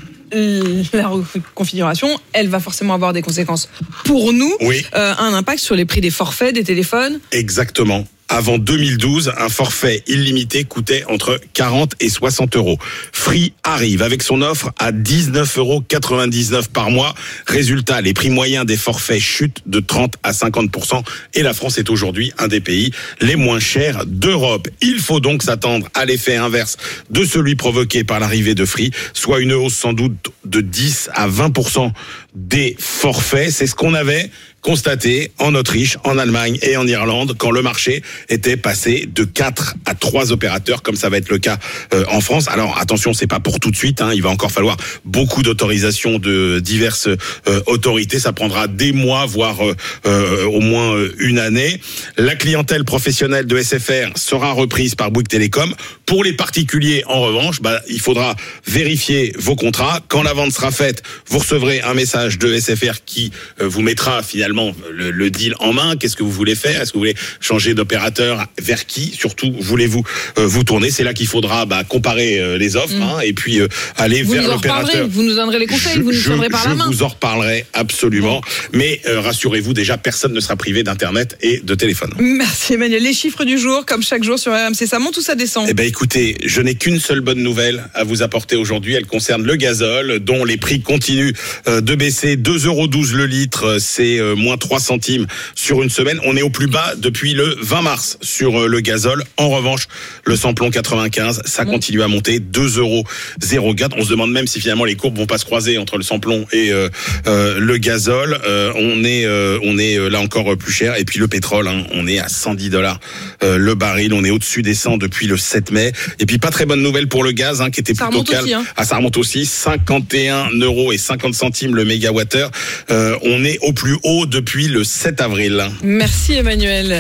La reconfiguration, elle va forcément avoir des conséquences pour nous, oui. euh, un impact sur les prix des forfaits, des téléphones. Exactement. Avant deux mille douze, un forfait illimité coûtait entre quarante et soixante euros. Free arrive avec son offre à dix-neuf euros quatre-vingt-dix-neuf par mois. Résultat, les prix moyens des forfaits chutent de trente à cinquante pour cent et la France est aujourd'hui un des pays les moins chers d'Europe. Il faut donc s'attendre à l'effet inverse de celui provoqué par l'arrivée de Free, soit une hausse sans doute de dix à vingt pour cent des forfaits. C'est ce qu'on avait constaté en Autriche, en Allemagne et en Irlande quand le marché était passé de quatre à trois opérateurs, comme ça va être le cas euh, en France. Alors attention, c'est pas pour tout de suite, hein, il va encore falloir beaucoup d'autorisations de diverses euh, autorités, ça prendra des mois, voire euh, euh, au moins euh, une année. La clientèle professionnelle de S F R sera reprise par Bouygues Télécom. Pour les particuliers, en revanche, bah, il faudra vérifier vos contrats. Quand la vente sera faite, vous recevrez un message de S F R qui euh, vous mettra finalement Le, le deal en main. Qu'est-ce que vous voulez faire? Est-ce que vous voulez changer d'opérateur? Vers qui surtout voulez-vous euh, vous tourner? C'est là qu'il faudra bah, comparer euh, les offres mmh. hein, et puis euh, aller vous vers nous l'opérateur. Vous nous donnerez les conseils, je, vous nous je, tiendrez par je la main. Je vous en reparlerai absolument. Mmh. Mais euh, rassurez-vous, déjà personne ne sera privé d'internet et de téléphone. Merci Emmanuel. Les chiffres du jour, comme chaque jour sur R M C, ça monte ou ça descend? Eh ben écoutez, je n'ai qu'une seule bonne nouvelle à vous apporter aujourd'hui. Elle concerne le gazole, dont les prix continuent euh, de baisser. deux euros douze le litre, c'est euh, moins trois centimes sur une semaine. On est au plus bas depuis le vingt mars sur le gazole. En revanche, le samplon quatre-vingt-quinze, ça continue à monter, deux euros zéro quatre. On se demande même si finalement les courbes vont pas se croiser entre le samplon et euh, euh, le gazole. Euh, on est euh, on est là encore plus cher. Et puis le pétrole, hein, on est à cent dix dollars euh, le baril. On est au-dessus des cent depuis le sept mai. Et puis pas très bonne nouvelle pour le gaz, hein, qui était ça plutôt calme. Aussi, hein. Ah, ça remonte aussi, cinquante et un euros et cinquante centimes le mégawattheure. Euh, on est au plus haut depuis le sept avril. Merci Emmanuel.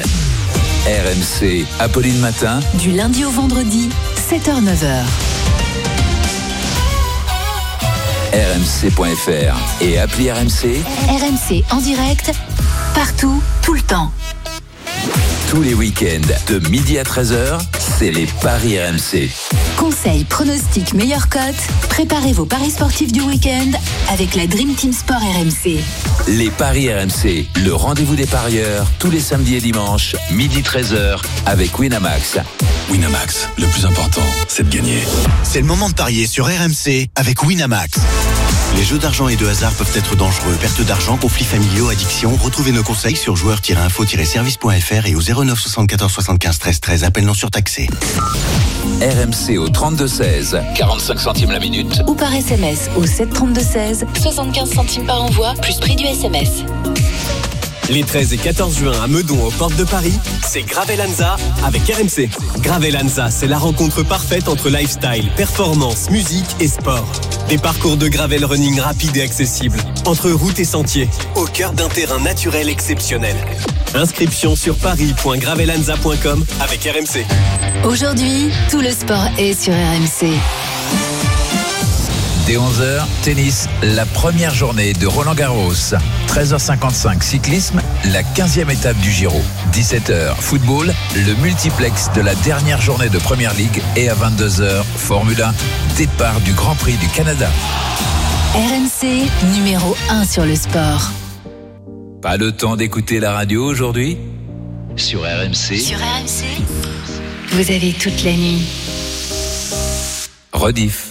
R M C, Apolline Matin. Du lundi au vendredi, sept heures neuf heures. R M C point F R et appli R M C. R M C en direct, partout, tout le temps. Tous les week-ends, de midi à treize heures, c'est les paris R M C. Conseils, pronostics, meilleures cotes. Préparez vos paris sportifs du week-end avec la Dream Team Sport R M C. Les paris R M C, le rendez-vous des parieurs, tous les samedis et dimanches, midi treize heures, avec Winamax. Winamax, le plus important, c'est de gagner. C'est le moment de parier sur R M C avec Winamax. Les jeux d'argent et de hasard peuvent être dangereux. Perte d'argent, conflits familiaux, addiction. Retrouvez nos conseils sur joueurs tiret info tiret service point f r et au zéro neuf soixante-quatorze soixante-quinze treize treize. Appel non surtaxé. R M C au trente-deux seize, quarante-cinq centimes la minute. Ou par S M S au sept trente-deux seize, soixante-quinze centimes par envoi, plus prix du S M S. Les treize et quatorze juin à Meudon, aux portes de Paris, c'est Gravelanza avec R M C. Gravelanza, c'est la rencontre parfaite entre lifestyle, performance, musique et sport. Des parcours de gravel running rapides et accessibles, entre routes et sentiers, au cœur d'un terrain naturel exceptionnel. Inscription sur paris point gravelanza point com avec R M C. Aujourd'hui, tout le sport est sur R M C. Dès onze heures, tennis, la première journée de Roland-Garros. treize heures cinquante-cinq, cyclisme, la quinzième étape du Giro. dix-sept heures, football, le multiplex de la dernière journée de Première Ligue. Et à vingt-deux heures, Formule un, départ du Grand Prix du Canada. R M C, numéro un sur le sport. Pas le temps d'écouter la radio aujourd'hui ? Sur R M C. Sur R M C, vous avez toute la nuit. Rediff.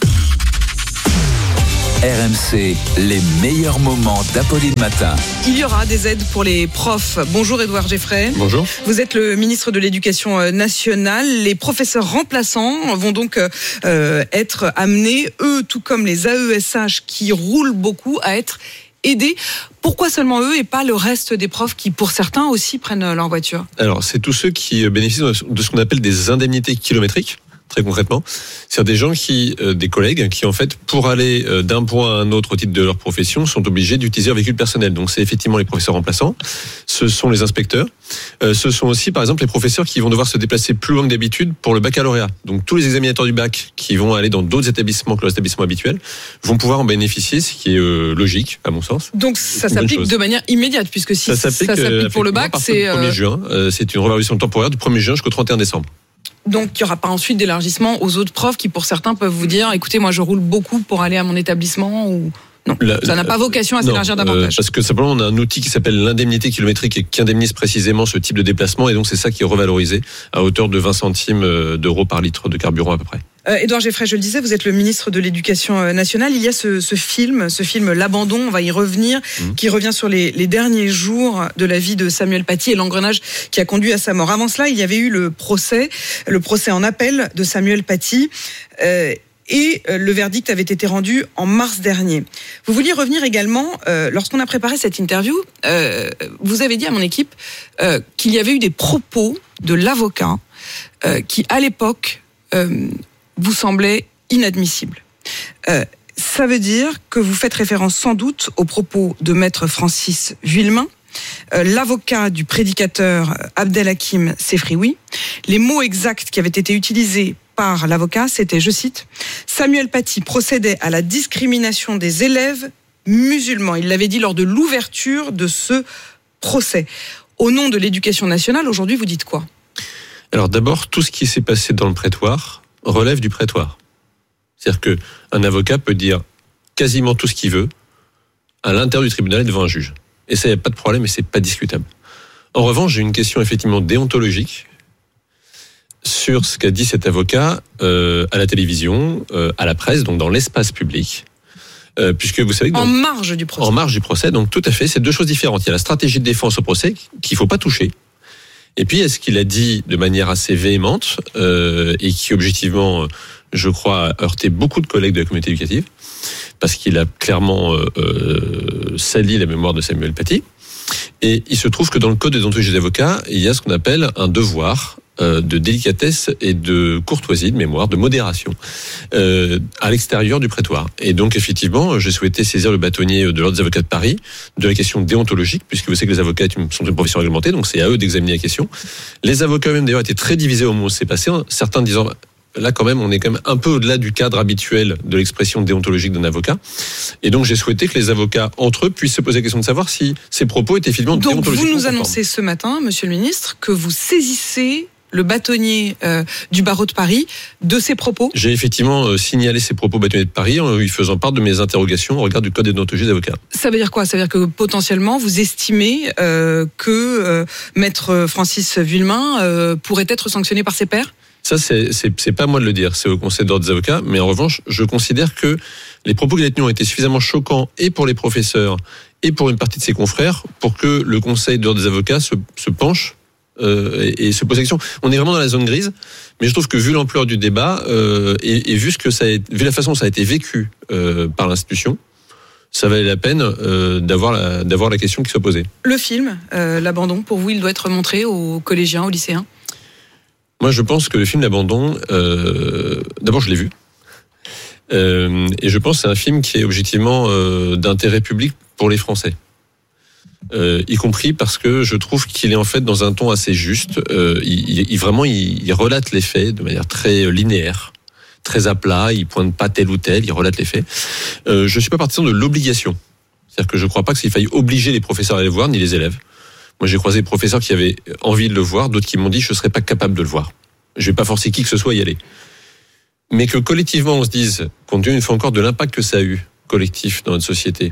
R M C, les meilleurs moments d'Apolline Matin. Il y aura des aides pour les profs. Bonjour Édouard Geffray. Bonjour. Vous êtes le ministre de l'Éducation nationale. Les professeurs remplaçants vont donc euh, être amenés, eux, tout comme les A E S H qui roulent beaucoup, à être aidés. Pourquoi seulement eux et pas le reste des profs qui, pour certains, aussi prennent leur voiture ? Alors, c'est tous ceux qui bénéficient de ce qu'on appelle des indemnités kilométriques. Très concrètement, c'est des gens qui, euh, des collègues, qui en fait, pour aller euh, d'un point à un autre au titre de leur profession, sont obligés d'utiliser un véhicule personnel. Donc, c'est effectivement les professeurs remplaçants, ce sont les inspecteurs, euh, ce sont aussi, par exemple, les professeurs qui vont devoir se déplacer plus loin que d'habitude pour le baccalauréat. Donc, tous les examinateurs du bac qui vont aller dans d'autres établissements que leur établissement habituel vont pouvoir en bénéficier, ce qui est euh, logique, à mon sens. Donc, ça s'applique de manière immédiate, puisque si ça s'applique, ça s'applique pour le bac, c'est le premier juin. Euh, c'est une révolution temporaire du premier juin jusqu'au trente et un décembre. Donc, il n'y aura pas ensuite d'élargissement aux autres profs qui, pour certains, peuvent vous dire, écoutez, moi, je roule beaucoup pour aller à mon établissement ou... Non, la, ça n'a pas vocation à non, s'élargir davantage. Euh, parce que simplement, on a un outil qui s'appelle l'indemnité kilométrique et qui indemnise précisément ce type de déplacement. Et donc, c'est ça qui est revalorisé à hauteur de vingt centimes d'euros par litre de carburant à peu près. Euh, Édouard Geffray, je le disais, vous êtes le ministre de l'Éducation nationale. Il y a ce, ce film, ce film L'Abandon, on va y revenir, mmh. qui revient sur les, les derniers jours de la vie de Samuel Paty et l'engrenage qui a conduit à sa mort. Avant cela, il y avait eu le procès, le procès en appel de Samuel Paty. Euh, Et le verdict avait été rendu en mars dernier. Vous vouliez revenir également, euh, lorsqu'on a préparé cette interview, euh, vous avez dit à mon équipe euh, qu'il y avait eu des propos de l'avocat euh, qui, à l'époque, euh, vous semblaient inadmissibles. Euh, ça veut dire que vous faites référence sans doute aux propos de maître Francis Vuillemin, Euh, l'avocat du prédicateur Abdelhakim Sefrioui. Les mots exacts qui avaient été utilisés par l'avocat, c'était, je cite, « Samuel Paty procédait à la discrimination des élèves musulmans ». Il l'avait dit lors de l'ouverture de ce procès. Au nom de l'Éducation nationale, aujourd'hui, vous dites quoi ? Alors d'abord, tout ce qui s'est passé dans le prétoire relève du prétoire. C'est-à-dire qu'un avocat peut dire quasiment tout ce qu'il veut à l'intérieur du tribunal et devant un juge. Et ça, il n'y a pas de problème et c'est pas discutable. En revanche, j'ai une question effectivement déontologique sur ce qu'a dit cet avocat euh, à la télévision, euh, à la presse, donc dans l'espace public. Euh, puisque vous savez que dans, en marge du procès. En marge du procès, donc tout à fait, c'est deux choses différentes. Il y a la stratégie de défense au procès qu'il faut pas toucher. Et puis, est-ce qu'il a dit de manière assez véhémente euh, et qui objectivement, je crois, a heurté beaucoup de collègues de la communauté éducative, parce qu'il a clairement euh, euh, sali la mémoire de Samuel Paty. Et il se trouve que dans le code de déontologie des avocats, il y a ce qu'on appelle un devoir euh, de délicatesse et de courtoisie, de mémoire, de modération euh, à l'extérieur du prétoire. Et donc effectivement, j'ai souhaité saisir le bâtonnier de l'Ordre des avocats de Paris de la question déontologique, puisque vous savez que les avocats sont une profession réglementée, donc c'est à eux d'examiner la question. Les avocats eux-mêmes d'ailleurs étaient très divisés au moment où c'est passé, certains disant... Là, quand même, on est quand même un peu au-delà du cadre habituel de l'expression déontologique d'un avocat. Et donc, j'ai souhaité que les avocats, entre eux, puissent se poser la question de savoir si ces propos étaient finalement déontologiques. Donc, vous nous annoncez ce matin, monsieur le ministre, que vous saisissez le bâtonnier euh, du barreau de Paris de ces propos. J'ai effectivement euh, signalé ces propos au bâtonnier de Paris en lui faisant part de mes interrogations au regard du code de déontologie des avocats. Ça veut dire quoi ? Ça veut dire que potentiellement, vous estimez euh, que euh, maître Francis Vuillemin euh, pourrait être sanctionné par ses pairs ? Ça, c'est, c'est, c'est pas moi de le dire, c'est au Conseil d'ordre des avocats. Mais en revanche, je considère que les propos qu'il a tenus ont été suffisamment choquants et pour les professeurs et pour une partie de ses confrères pour que le Conseil d'ordre des avocats se, se penche euh, et, et se pose la question. On est vraiment dans la zone grise, mais je trouve que vu l'ampleur du débat euh, et, et vu ce que ça a, vu la façon dont ça a été vécu euh, par l'institution, ça valait la peine euh, d'avoir la, d'avoir la question qui soit posée. Le film, euh, l'abandon, pour vous, il doit être montré aux collégiens, aux lycéens? Moi, je pense que le film L'Abandon, euh, d'abord, je l'ai vu. Euh, et je pense que c'est un film qui est objectivement euh, d'intérêt public pour les Français. Euh, y compris parce que je trouve qu'il est en fait dans un ton assez juste. Euh, il, il, vraiment, il, il relate les faits de manière très linéaire, très à plat. Il pointe pas tel ou tel, il relate les faits. Euh, je suis pas partisan de l'obligation. C'est-à-dire que je crois pas qu'il faille obliger les professeurs à aller le voir, ni les élèves. Moi, j'ai croisé des professeurs qui avaient envie de le voir, d'autres qui m'ont dit je ne serais pas capable de le voir. Je vais pas forcer qui que ce soit à y aller. Mais que collectivement, on se dise, compte tenu une fois encore de l'impact que ça a eu, collectif, dans notre société,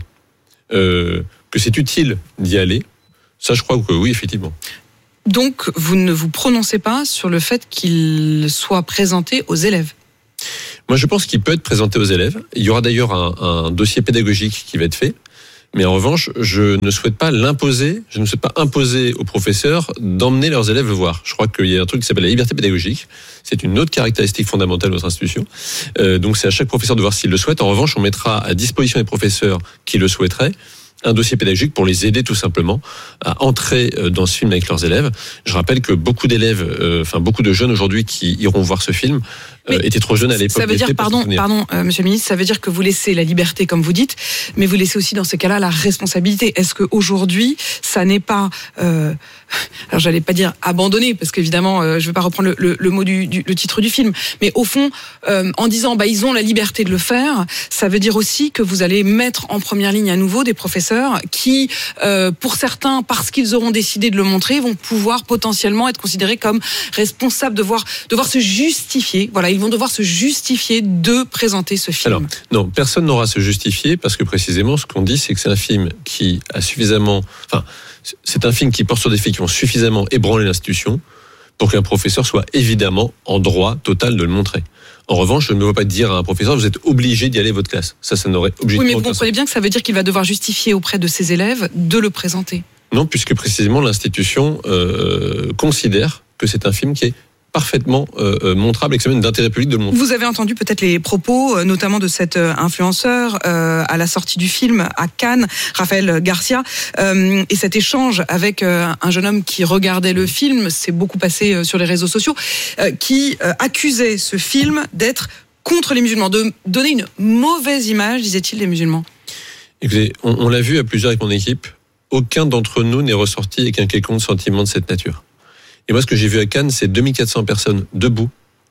euh, que c'est utile d'y aller, ça, je crois que oui, effectivement. Donc, vous ne vous prononcez pas sur le fait qu'il soit présenté aux élèves? Moi, je pense qu'il peut être présenté aux élèves. Il y aura d'ailleurs un, un dossier pédagogique qui va être fait. Mais en revanche, je ne souhaite pas l'imposer, je ne souhaite pas imposer aux professeurs d'emmener leurs élèves le voir. Je crois qu'il y a un truc qui s'appelle la liberté pédagogique. C'est une autre caractéristique fondamentale de notre institution. Euh, donc c'est à chaque professeur de voir s'il le souhaite. En revanche, on mettra à disposition des professeurs qui le souhaiteraient un dossier pédagogique pour les aider tout simplement à entrer dans ce film avec leurs élèves. Je rappelle que beaucoup d'élèves, euh, enfin beaucoup de jeunes aujourd'hui qui iront voir ce film euh, étaient trop jeunes à l'époque. Ça veut dire, pardon, pardon, euh, Monsieur le Ministre, ça veut dire que vous laissez la liberté, comme vous dites, mais vous laissez aussi dans ces cas-là la responsabilité. Est-ce que aujourd'hui, ça n'est pas, euh, alors j'allais pas dire abandonné, parce qu'évidemment, euh, je vais pas reprendre le, le, le mot du, du le titre du film, mais au fond, euh, en disant, bah ils ont la liberté de le faire, ça veut dire aussi que vous allez mettre en première ligne à nouveau des professeurs qui, euh, pour certains, parce qu'ils auront décidé de le montrer, vont pouvoir potentiellement être considérés comme responsables, devoir, devoir se justifier. Voilà, ils vont devoir se justifier de présenter ce film. Alors, non, personne n'aura à se justifier parce que précisément, ce qu'on dit, c'est que c'est un film qui a suffisamment, enfin, c'est un film qui porte sur des faits qui ont suffisamment ébranlé l'institution pour qu'un professeur soit évidemment en droit total de le montrer. En revanche, je ne veux pas dire à un professeur, vous êtes obligé d'y aller à votre classe. Ça, ça n'aurait objectivement. Oui, mais vous comprenez bien que ça veut dire qu'il va devoir justifier auprès de ses élèves de le présenter. Non, puisque précisément l'institution euh, considère que c'est un film qui est parfaitement euh, montrable et que c'est même d'intérêt public de le montrer. Vous avez entendu peut-être les propos, notamment de cet influenceur euh, à la sortie du film à Cannes, Raphaël Garcia, euh, et cet échange avec euh, un jeune homme qui regardait le film, c'est beaucoup passé euh, sur les réseaux sociaux, euh, qui euh, accusait ce film d'être contre les musulmans, de donner une mauvaise image, disait-il, des musulmans. Écoutez, on, on l'a vu à plusieurs avec mon équipe, aucun d'entre nous n'est ressorti avec un quelconque sentiment de cette nature. Et moi, ce que j'ai vu à Cannes, c'est deux mille quatre cents personnes debout,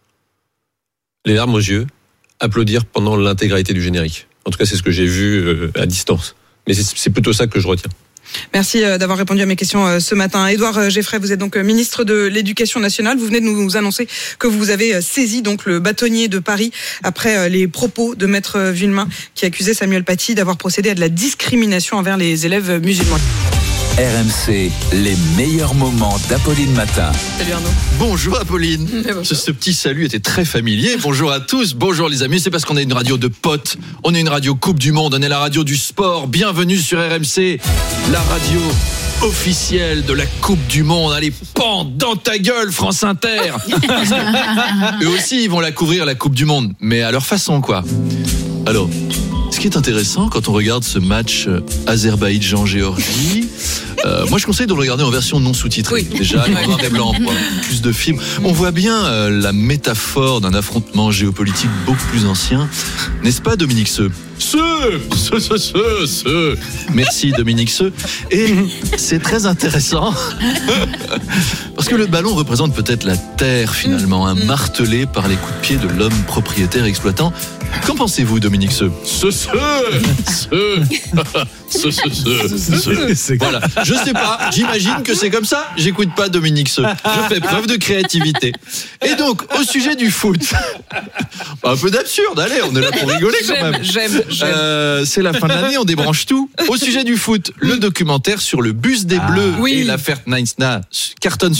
les larmes aux yeux, applaudir pendant l'intégralité du générique. En tout cas, c'est ce que j'ai vu euh, à distance. Mais c'est, c'est plutôt ça que je retiens. Merci d'avoir répondu à mes questions ce matin. Édouard Geffray, vous êtes donc ministre de l'Éducation nationale. Vous venez de nous annoncer que vous avez saisi donc le bâtonnier de Paris après les propos de Maître Vuillemin qui accusait Samuel Paty d'avoir procédé à de la discrimination envers les élèves musulmans. R M C, les meilleurs moments d'Apolline Matin. Salut Arnaud. Bonjour Apolline. Bonjour. Ce, ce petit salut était très familier. Bonjour à tous, bonjour les amis. C'est parce qu'on est une radio de potes. On est une radio Coupe du Monde, on est la radio du sport. Bienvenue sur R M C, la radio officielle de la Coupe du Monde. Allez, pan dans ta gueule, France Inter. Eux aussi, ils vont la couvrir, la Coupe du Monde, mais à leur façon, quoi. Alors, ce qui est intéressant quand on regarde ce match Azerbaïdjan-Géorgie, euh, moi je conseille de le regarder en version non sous-titrée. Oui. Déjà, en noir et blanc, pour plus de films. On voit bien euh, la métaphore d'un affrontement géopolitique beaucoup plus ancien. N'est-ce pas, Dominique Seux ? Ce, ce, ce, ce, ce. Merci Dominique Seux. Et c'est très intéressant parce que le ballon représente peut-être la terre finalement, un martelé par les coups de pied de l'homme propriétaire exploitant. Qu'en pensez-vous, Dominique Seux ? Ce, ce, ce, ce, ce, ce, ce. Voilà. Je sais pas. J'imagine que c'est comme ça. J'écoute pas Dominique Seux. Je fais preuve de créativité. Et donc, au sujet du foot, un peu d'absurde. Allez, on est là pour rigoler quand j'aime, même. J'aime, j'aime. Euh, c'est la fin de l'année, on débranche tout. Au sujet du foot, le documentaire sur le bus des Bleus ah, oui. et l'affaire Nice cartonne sur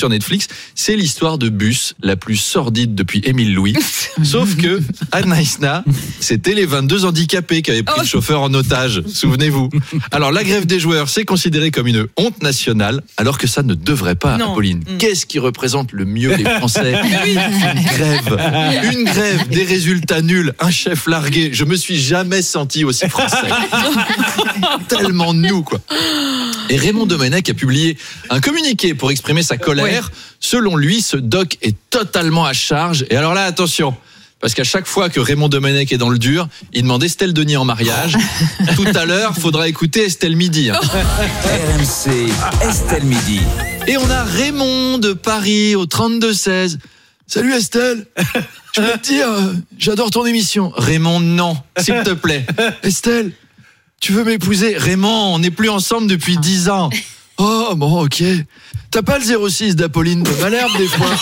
Netflix. C'est l'histoire de bus la plus sordide depuis Émile Louis. Sauf que, à Naïsna, c'était les vingt-deux handicapés qui avaient pris le chauffeur en otage. Souvenez-vous. Alors, la grève des joueurs, c'est considéré comme une honte nationale, alors que ça ne devrait pas, Non. Apolline. Mm. Qu'est-ce qui représente le mieux les Français? Une grève. Une grève, des résultats nuls, un chef largué. Je me suis jamais senti aussi français. Tellement nous, quoi. Et Raymond Domenech a publié un communiqué pour exprimer sa colère. Ouais. Selon lui, ce doc est totalement à charge. Et alors là, attention, parce qu'à chaque fois que Raymond Domenech est dans le dur, il demande Estelle Denis en mariage. Tout à l'heure, faudra écouter Estelle Midi. hein. R M C, Estelle Midi. Et on a Raymond de Paris au trente-deux seize. Salut Estelle. Je peux te dire, euh, j'adore ton émission. Raymond, non, s'il te plaît. Estelle, tu veux m'épouser? Raymond, on n'est plus ensemble depuis dix ans. Oh, bon, ok. T'as pas le zéro six d'Apolline de Malherbe des fois?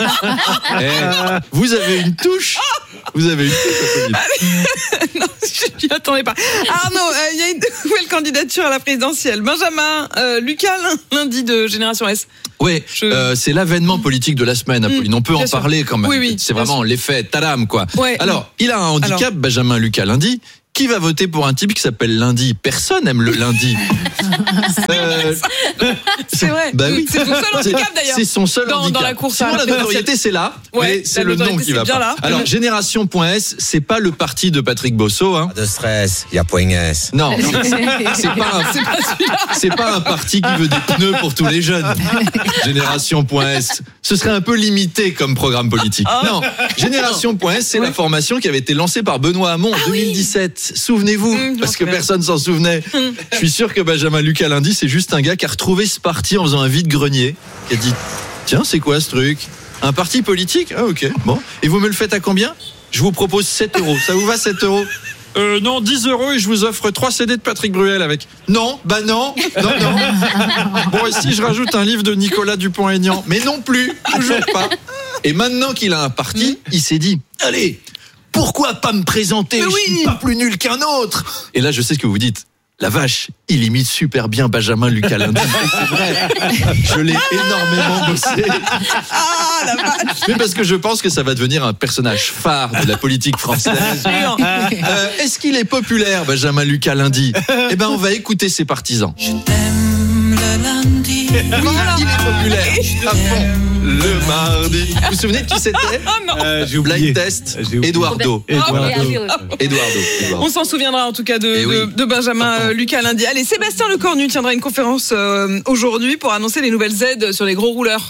Eh, vous avez une touche. Vous avez une touche, Apolline. Non, je m'y attendais pas. Arnaud, euh, il y a une nouvelle candidature à la présidentielle. Benjamin euh, Lucas, lundi de Génération S. Oui, euh, c'est l'avènement politique de la semaine, Apolline. On peut bien en sûr. parler quand même. Oui, oui, c'est bien vraiment l'effet tadam, quoi. Ouais. Alors, il a un handicap, Alors. Benjamin Lucas, lundi. Qui va voter pour un type qui s'appelle Lundi? Personne aime le lundi. Euh, C'est vrai. Bah oui. C'est son seul handicap C'est- d'ailleurs. C'est son seul dans, handicap. dans la course à Sinon, la la présidentielle. notoriété, c'est là, Ouais, mais la c'est le nom notoriété, qui va c'est bien pas. là. Alors, Génération.S, c'est pas le parti de Patrick Bosso, hein. De stress, il y a point S. Non, c'est pas un, C'est pas celui-là. c'est pas un parti qui veut des pneus pour tous les jeunes. Génération.S, ce serait un peu limité comme programme politique. Non, Génération.S, c'est la formation qui avait été lancée par Benoît Hamon en deux mille dix-sept. Souvenez-vous, Mmh, je parce m'en que souviens. personne s'en souvenait. Je suis sûr que Benjamin Lucas lundi, c'est juste un gars qui a retrouvé ce parti en faisant un vide-grenier, qui a dit tiens, c'est quoi ce truc? Un parti politique? Ah ok, bon. Et vous me le faites à combien? Je vous propose sept euros. Ça vous va, sept euros? Euh, non, dix euros et je vous offre trois C D de Patrick Bruel avec. Non, bah non, non, non. Bon, et si je rajoute un livre de Nicolas Dupont-Aignan? Mais non plus, toujours pas. Et maintenant qu'il a un parti, il s'est dit, allez, pourquoi pas me présenter? Je suis pas plus nul qu'un autre. Et là, je sais ce que vous dites. La vache, il imite super bien Benjamin Lucas lundi. C'est vrai. Je l'ai énormément bossé. Ah, la vache. Mais parce que je pense que ça va devenir un personnage phare de la politique française. Sûr. Euh, est-ce qu'il est populaire, Benjamin Lucas lundi? Eh ben, on va écouter ses partisans. Je t'aime le lundi. Oui, il est populaire. À fond. Le mardi. Vous vous souvenez de qui c'était? Ah non. euh, Blind Test. Eduardo. Eduardo. Eduardo. On s'en souviendra en tout cas de, Eh oui. de, de Benjamin euh, Lucas lundi. Allez, Sébastien Lecornu tiendra une conférence euh, aujourd'hui pour annoncer les nouvelles aides sur les gros rouleurs.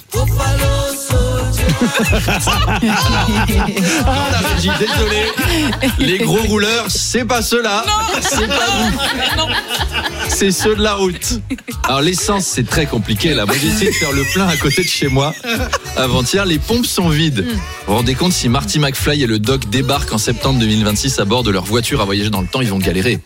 Non, la régie, désolé. Les gros rouleurs, c'est pas ceux-là. C'est pas vous. Non. C'est ceux de la route. Alors l'essence, c'est très compliqué là. Moi j'ai essayé de faire le plein à côté de chez moi. Avant-hier, les pompes sont vides. Vous vous rendez compte, si Marty McFly et le Doc débarquent en septembre deux mille vingt-six à bord de leur voiture à voyager dans le temps, ils vont galérer.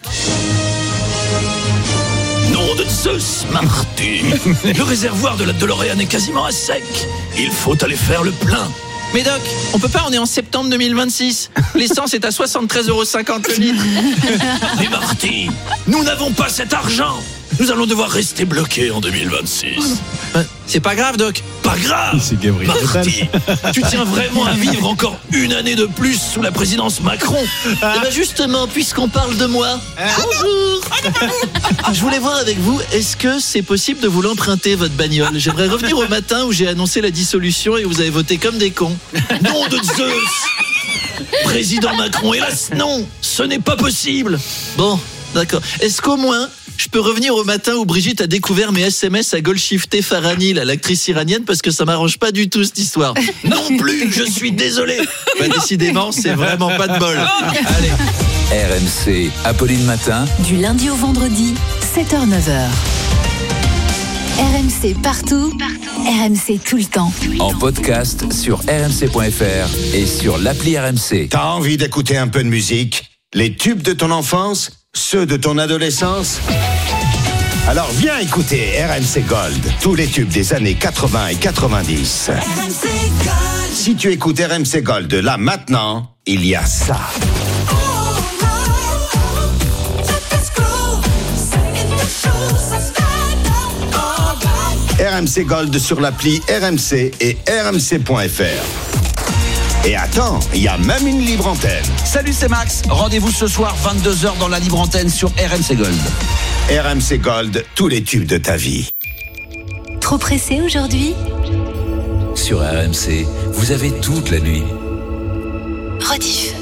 Nom de Zeus, Marty. Le réservoir de la DeLorean est quasiment à sec. Il faut aller faire le plein. Mais Doc, on peut pas, on est en septembre deux mille vingt-six. L'essence est à soixante-treize euros cinquante le litre. Mais Marty, nous n'avons pas cet argent. Nous allons devoir rester bloqués en deux mille vingt-six. C'est pas grave, Doc. Pas grave. Marty, tu tiens vraiment à vivre encore une année de plus sous la présidence Macron? Eh ben justement, puisqu'on parle de moi, bonjour. Je voulais voir avec vous, est-ce que c'est possible de vous l'emprunter, votre bagnole? J'aimerais revenir au matin où j'ai annoncé la dissolution et vous avez voté comme des cons. Nom de Zeus, président Macron, hélas non, ce n'est pas possible. Bon, d'accord. Est-ce qu'au moins, je peux revenir au matin où Brigitte a découvert mes S M S à Golshifteh Farahani, là, l'actrice iranienne, parce que ça m'arrange pas du tout cette histoire. Non plus, je suis désolé. Bah décidément, c'est vraiment pas de bol. Allez. R M C, Apolline Matin. Du lundi au vendredi, sept heures neuf heures. R M C partout, R M C tout le temps. En podcast sur r m c point f r et sur l'appli R M C. T'as envie d'écouter un peu de musique? Les tubes de ton enfance? Ceux de ton adolescence? Alors viens écouter R M C Gold, tous les tubes des années quatre-vingts et quatre-vingt-dix. R M C Gold. Si tu écoutes R M C Gold là maintenant, il y a ça. R M C Gold sur l'appli R M C et R M C point F R. Et attends, il y a même une libre antenne. Salut, c'est Max. Rendez-vous ce soir vingt-deux heures dans la libre antenne sur R M C Gold. R M C Gold, tous les tubes de ta vie. Trop pressé aujourd'hui ? Sur R M C, vous avez toute la nuit. Rediff.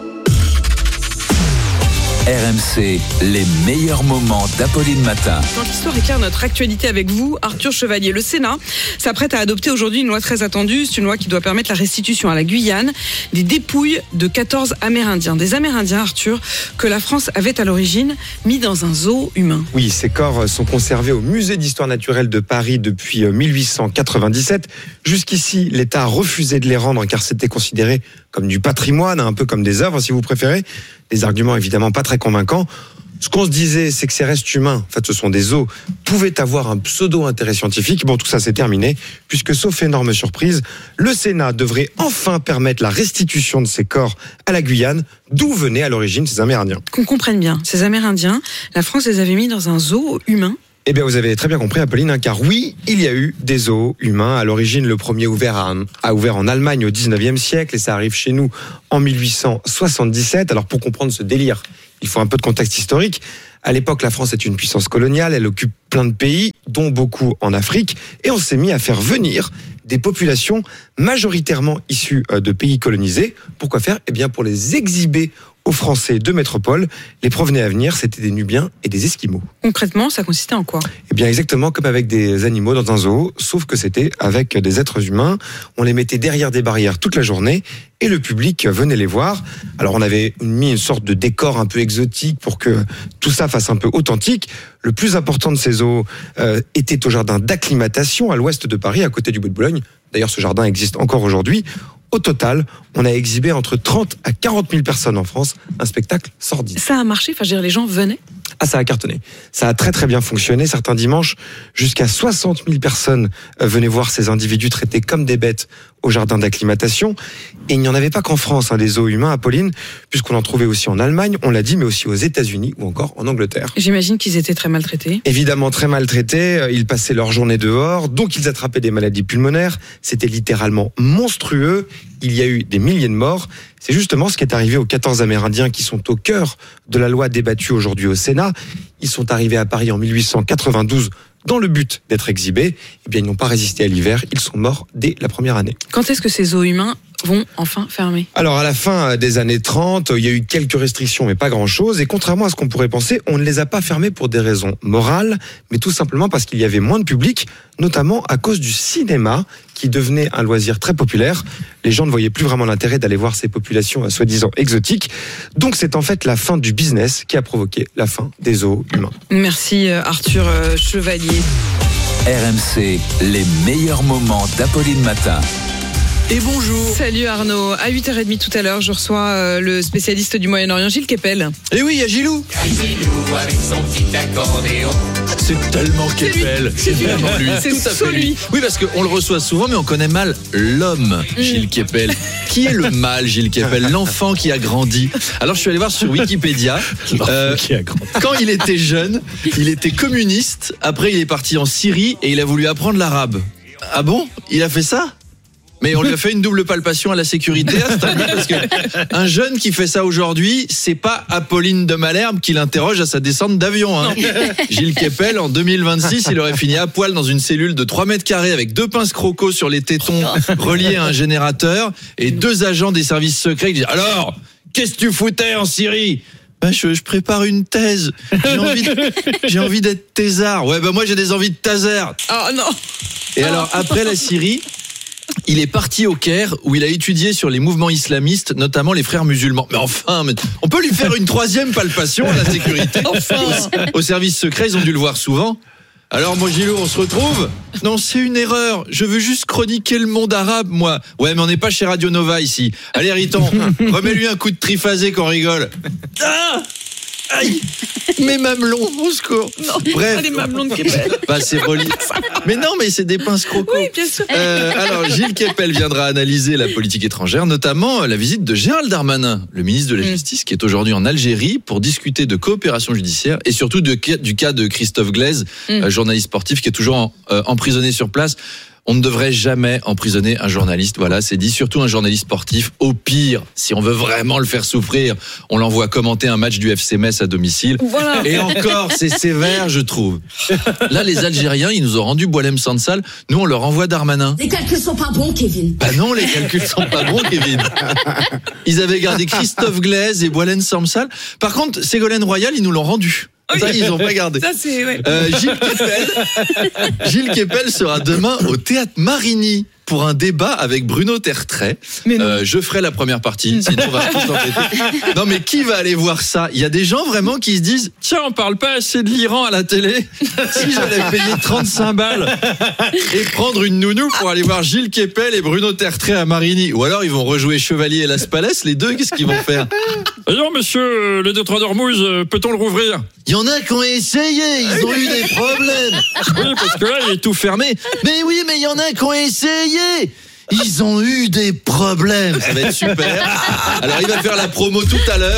R M C, les meilleurs moments d'Apolline Matin. Dans l'histoire éclaire notre actualité avec vous, Arthur Chevalier. Le Sénat s'apprête à adopter aujourd'hui une loi très attendue. C'est une loi qui doit permettre la restitution à la Guyane des dépouilles de quatorze Amérindiens. Des Amérindiens, Arthur, que la France avait à l'origine mis dans un zoo humain. Oui, ces corps sont conservés au Musée d'Histoire Naturelle de Paris depuis mille huit cent quatre-vingt-dix-sept. Jusqu'ici, l'État a refusé de les rendre car c'était considéré comme du patrimoine, un peu comme des œuvres si vous préférez. Des arguments évidemment pas très convaincants. Ce qu'on se disait, c'est que ces restes humains, en fait ce sont des os, pouvaient avoir un pseudo-intérêt scientifique. Bon, tout ça c'est terminé, puisque sauf énorme surprise, le Sénat devrait enfin permettre la restitution de ces corps à la Guyane, d'où venaient à l'origine ces Amérindiens. Qu'on comprenne bien, ces Amérindiens, la France les avait mis dans un zoo humain. Eh bien, vous avez très bien compris, Apolline, hein, car oui, il y a eu des zoos humains. À l'origine, le premier ouvert a, a ouvert en Allemagne au dix-neuvième siècle et ça arrive chez nous en mille huit cent soixante-dix-sept. Alors, pour comprendre ce délire, il faut un peu de contexte historique. À l'époque, la France est une puissance coloniale, elle occupe plein de pays, dont beaucoup en Afrique, et on s'est mis à faire venir des populations majoritairement issues de pays colonisés. Pourquoi faire ? Eh bien, pour les exhiber aux Français de métropole. Les provenait à venir, c'était des Nubiens et des Esquimaux. Concrètement, ça consistait en quoi ? Eh bien, exactement comme avec des animaux dans un zoo, sauf que c'était avec des êtres humains. On les mettait derrière des barrières toute la journée et le public venait les voir. Alors, on avait mis une sorte de décor un peu exotique pour que tout ça fasse un peu authentique. Le plus important de ces zoos euh, était au jardin d'acclimatation à l'ouest de Paris, à côté du Bois de Boulogne. D'ailleurs, ce jardin existe encore aujourd'hui. Au total, on a exhibé entre trente à quarante mille personnes en France, un spectacle sordide. Ça a marché, enfin, je veux dire, les gens venaient ? Ah, ça a cartonné. Ça a très très bien fonctionné. Certains dimanches, jusqu'à soixante mille personnes venaient voir ces individus traités comme des bêtes au jardin d'acclimatation. Et il n'y en avait pas qu'en France, hein, des zoos humains, Apolline, puisqu'on en trouvait aussi en Allemagne, on l'a dit, mais aussi aux États-Unis ou encore en Angleterre. J'imagine qu'ils étaient très maltraités. Évidemment très maltraités. Ils passaient leur journée dehors, donc ils attrapaient des maladies pulmonaires. C'était littéralement monstrueux. Il y a eu des milliers de morts. C'est justement ce qui est arrivé aux quatorze Amérindiens qui sont au cœur de la loi débattue aujourd'hui au Sénat. Ils sont arrivés à Paris en mille huit cent quatre-vingt-douze dans le but d'être exhibés. Eh bien, ils n'ont pas résisté à l'hiver. Ils sont morts dès la première année. Quand est-ce que ces zoos humains vont enfin fermer ? Alors, à la fin des années trente, il y a eu quelques restrictions, mais pas grand-chose. Et contrairement à ce qu'on pourrait penser, on ne les a pas fermés pour des raisons morales, mais tout simplement parce qu'il y avait moins de public, notamment à cause du cinéma, qui devenait un loisir très populaire. Les gens ne voyaient plus vraiment l'intérêt d'aller voir ces populations soi-disant exotiques. Donc, c'est en fait la fin du business qui a provoqué la fin des zoos humains. Merci Arthur Chevalier. R M C, les meilleurs moments d'Apolline Matin. Et bonjour. Salut Arnaud. À huit heures trente tout à l'heure, je reçois euh, le spécialiste du Moyen-Orient, Gilles Kepel. Et oui, il y a Gilou. Gilou avec son petit accordéon. C'est tellement Kepel. C'est tellement lui. C'est Tout à fait lui. lui. Oui, parce qu'on le reçoit souvent, mais on connaît mal l'homme, Gilles Kepel. Qui est le mâle, Gilles Kepel ? L'enfant qui a grandi. Alors, je suis allé voir sur Wikipédia. Euh, qui a grandi. Quand il était jeune, il était communiste. Après, il est parti en Syrie et il a voulu apprendre l'arabe. Ah bon ? Il a fait ça ? Mais on lui a fait une double palpation à la sécurité, parce que un jeune qui fait ça aujourd'hui, c'est pas Apolline de Malherbe qui l'interroge à sa descente d'avion. Hein. Gilles Kepel, en deux mille vingt-six, il aurait fini à poil dans une cellule de trois mètres carrés avec deux pinces croco sur les tétons reliés à un générateur et deux agents des services secrets qui disent « Alors, qu'est-ce que tu foutais en Syrie ?» Ben, je, je prépare une thèse. J'ai envie, de, j'ai envie d'être thésard. Ouais, ben moi j'ai des envies de taser. Oh non. Et alors, après la Syrie, il est parti au Caire où il a étudié sur les mouvements islamistes, notamment les frères musulmans. Mais enfin, mais on peut lui faire une troisième palpation à la sécurité. Enfin. Au, au service secret, ils ont dû le voir souvent. Alors, moi, Gilou, on se retrouve ? Non, c'est une erreur. Je veux juste chroniquer le monde arabe, moi. Ouais, mais on n'est pas chez Radio Nova ici. Allez, Riton, remets-lui un coup de triphasé qu'on rigole. Ah Aïe, mes mamelons, au secours. Non, Bref. pas les mamelons de Keppel. Bah, c'est relié. Mais non, mais c'est des pinces croco. Oui, bien sûr. Euh, alors, Gilles Keppel viendra analyser la politique étrangère, notamment la visite de Gérald Darmanin, le ministre de la Justice, qui est aujourd'hui en Algérie pour discuter de coopération judiciaire et surtout de, du cas de Christophe Glaise, mm. euh, journaliste sportif qui est toujours en, euh, emprisonné sur place. On ne devrait jamais emprisonner un journaliste, voilà, c'est dit, surtout un journaliste sportif. Au pire, si on veut vraiment le faire souffrir, on l'envoie commenter un match du F C Metz à domicile. Voilà. Et encore, c'est sévère, je trouve. Là, les Algériens, ils nous ont rendu Boualem Sansal, nous, on leur envoie Darmanin. Les calculs sont pas bons, Kevin. Bah non, les calculs sont pas bons, Kevin. Ils avaient gardé Christophe Glaise et Boualem Sansal. Par contre, Ségolène Royal, ils nous l'ont rendu. Ça, ils n'ont pas gardé. Ça, c'est, ouais. euh, Gilles Keppel, Gilles Keppel sera demain au Théâtre Marigny pour un débat avec Bruno Tertrais. Euh, je ferai la première partie, sinon on va tous s'embêter. Non, mais qui va aller voir ça? Il y a des gens vraiment qui se disent tiens, on parle pas assez de l'Iran à la télé. Si j'allais payer trente-cinq balles et prendre une nounou pour aller voir Gilles Keppel et Bruno Tertrais à Marigny. Ou alors ils vont rejouer Chevalier et Las Palais, les deux, qu'est-ce qu'ils vont faire? Alors, monsieur, le détroit d'Ormuz, peut-on le rouvrir? Il y en a qui ont essayé, ils ont eu des problèmes. Oui, parce que là, il est tout fermé. Mais oui, mais il y en a qui ont essayé. Ils ont eu des problèmes. Ça va être super. Alors, il va faire la promo tout à l'heure.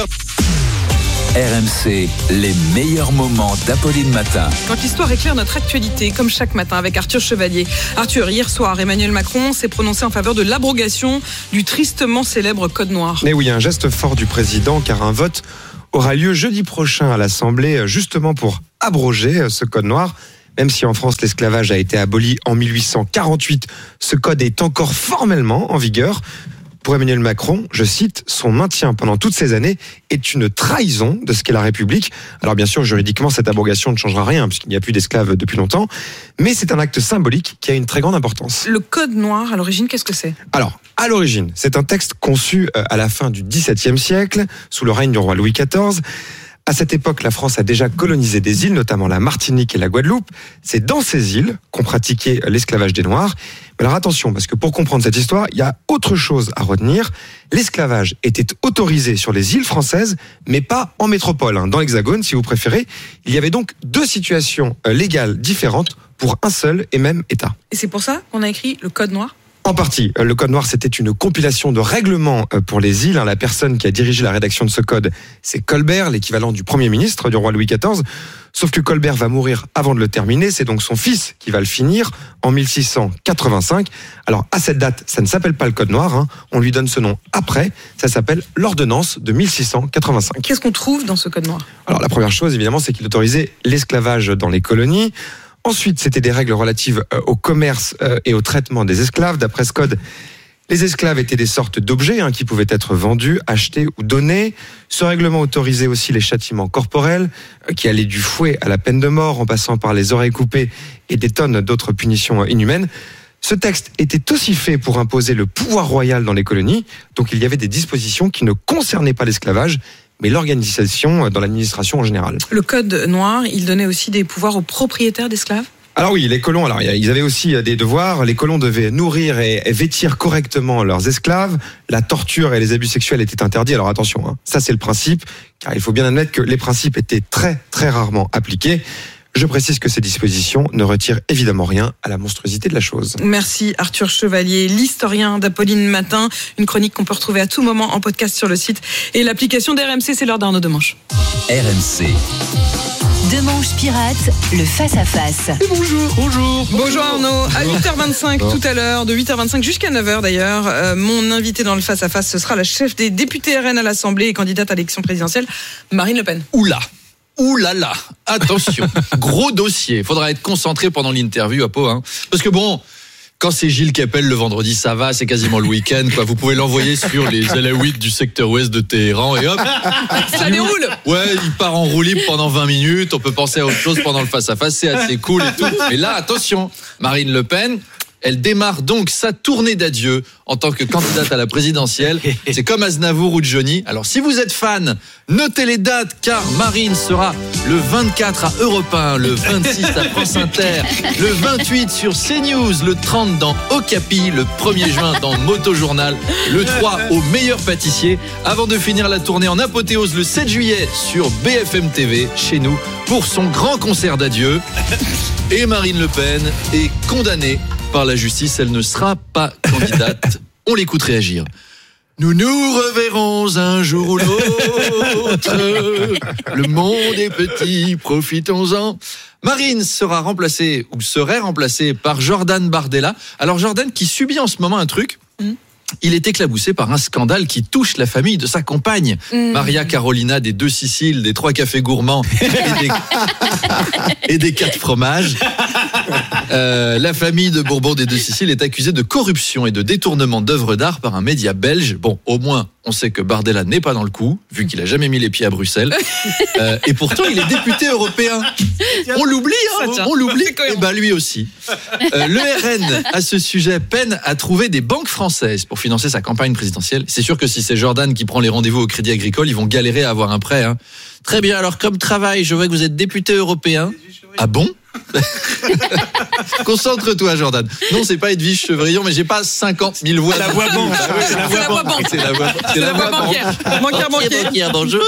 R M C, les meilleurs moments d'Apolline Matin. Quand l'histoire éclaire notre actualité, comme chaque matin avec Arthur Chevalier. Arthur, hier soir, Emmanuel Macron s'est prononcé en faveur de l'abrogation du tristement célèbre Code Noir. Mais oui, un geste fort du président, car un vote aura lieu jeudi prochain à l'Assemblée, justement pour abroger ce Code Noir. Même si en France l'esclavage a été aboli en mille huit cent quarante-huit, ce code est encore formellement en vigueur. Pour Emmanuel Macron, je cite, son maintien pendant toutes ces années est une trahison de ce qu'est la République. Alors bien sûr, juridiquement, cette abrogation ne changera rien puisqu'il n'y a plus d'esclaves depuis longtemps, mais c'est un acte symbolique qui a une très grande importance. Le Code Noir, à l'origine, qu'est-ce que c'est? Alors, à l'origine, c'est un texte conçu à la fin du dix-septième siècle, sous le règne du roi Louis quatorze. À cette époque, la France a déjà colonisé des îles, notamment la Martinique et la Guadeloupe. C'est dans ces îles qu'on pratiquait l'esclavage des Noirs. Mais alors attention, parce que pour comprendre cette histoire, il y a autre chose à retenir. L'esclavage était autorisé sur les îles françaises, mais pas en métropole, hein, dans l'Hexagone, si vous préférez. Il y avait donc deux situations légales différentes pour un seul et même État. Et c'est pour ça qu'on a écrit le Code Noir? En partie. Le Code Noir, c'était une compilation de règlements pour les îles. La personne qui a dirigé la rédaction de ce code, c'est Colbert, l'équivalent du Premier ministre du roi Louis quatorze. Sauf que Colbert va mourir avant de le terminer. C'est donc son fils qui va le finir en mille six cent quatre-vingt-cinq. Alors, à cette date, ça ne s'appelle pas le Code Noir. Hein. On lui donne ce nom après. Ça s'appelle l'ordonnance de mille six cent quatre-vingt-cinq. Qu'est-ce qu'on trouve dans ce Code Noir? Alors, la première chose, évidemment, c'est qu'il autorisait l'esclavage dans les colonies. Ensuite, c'était des règles relatives au commerce et au traitement des esclaves. D'après ce code, les esclaves étaient des sortes d'objets hein, qui pouvaient être vendus, achetés ou donnés. Ce règlement autorisait aussi les châtiments corporels, qui allaient du fouet à la peine de mort, en passant par les oreilles coupées et des tonnes d'autres punitions inhumaines. Ce texte était aussi fait pour imposer le pouvoir royal dans les colonies, donc il y avait des dispositions qui ne concernaient pas l'esclavage, mais l'organisation dans l'administration en général. Le Code Noir, il donnait aussi des pouvoirs aux propriétaires d'esclaves? Alors oui, les colons, alors ils avaient aussi des devoirs. Les colons devaient nourrir et vêtir correctement leurs esclaves. La torture et les abus sexuels étaient interdits. Alors attention, hein, ça c'est le principe, car il faut bien admettre que les principes étaient très très rarement appliqués. Je précise que ces dispositions ne retirent évidemment rien à la monstruosité de la chose. Merci Arthur Chevalier, l'historien d'Apolline Matin. Une chronique qu'on peut retrouver à tout moment en podcast sur le site et l'application d'R M C. C'est l'heure d'Arnaud Demanche. R M C. Demanche pirate, le face-à-face. Et bonjour. Bonjour. Bonjour Arnaud. À huit heures vingt-cinq tout à l'heure, de huit heures vingt-cinq jusqu'à neuf heures d'ailleurs, euh, mon invité dans le face-à-face, ce sera la chef des députés R N à l'Assemblée et candidate à l'élection présidentielle, Marine Le Pen. Oula. Ouh là là, attention, gros dossier. Faudra être concentré pendant l'interview à Pau, hein. Parce que bon, quand c'est Gilles Keppel le vendredi, ça va, c'est quasiment le week-end, quoi. Vous pouvez l'envoyer sur les Alaouites du secteur ouest de Téhéran et hop, ça déroule. Ouais, il part en roue libre pendant vingt minutes. On peut penser à autre chose pendant le face à face, c'est assez cool et tout. Mais là, attention, Marine Le Pen. Elle démarre donc sa tournée d'adieu en tant que candidate à la présidentielle. C'est comme Aznavour ou Johnny. Alors si vous êtes fan, notez les dates car Marine sera le vingt-quatre à Europe un, le vingt-six à France Inter, le vingt-huit sur CNews, le trente dans Okapi, le premier juin dans Motojournal, le trois au Meilleur Pâtissier, avant de finir la tournée en apothéose le sept juillet sur B F M T V chez nous pour son grand concert d'adieu. Et Marine Le Pen est condamnée par la justice, elle ne sera pas candidate. On l'écoute réagir. Nous nous reverrons un jour ou l'autre. Le monde est petit, profitons-en. Marine sera remplacée ou serait remplacée par Jordan Bardella. Alors Jordan qui subit en ce moment un truc. Mmh. Il est éclaboussé par un scandale qui touche la famille de sa compagne, mmh. Maria Carolina des Deux Siciles, des Trois Cafés Gourmands et des, et des Quatre Fromages. Euh, la famille de Bourbon des Deux Siciles est accusée de corruption et de détournement d'œuvres d'art par un média belge. Bon, au moins, on sait que Bardella n'est pas dans le coup, vu qu'il a jamais mis les pieds à Bruxelles. Euh, et pourtant, il est député européen. On l'oublie, hein, on, on l'oublie. Et bah lui aussi. Euh, le R N, à ce sujet, peine à trouver des banques françaises pour financer sa campagne présidentielle. C'est sûr que si c'est Jordan qui prend les rendez-vous au Crédit Agricole, ils vont galérer à avoir un prêt. Hein. Très bien, alors comme travail, je vois que vous êtes député européen. Ah bon? Concentre-toi, Jordan. Non, c'est pas Edwige Chevrillon, mais j'ai pas cinquante mille voix. C'est la voix banque. C'est la voix banque. C'est la voix banque. C'est la voix bancaire. Bancaire, banquier. Banquier, bonjour.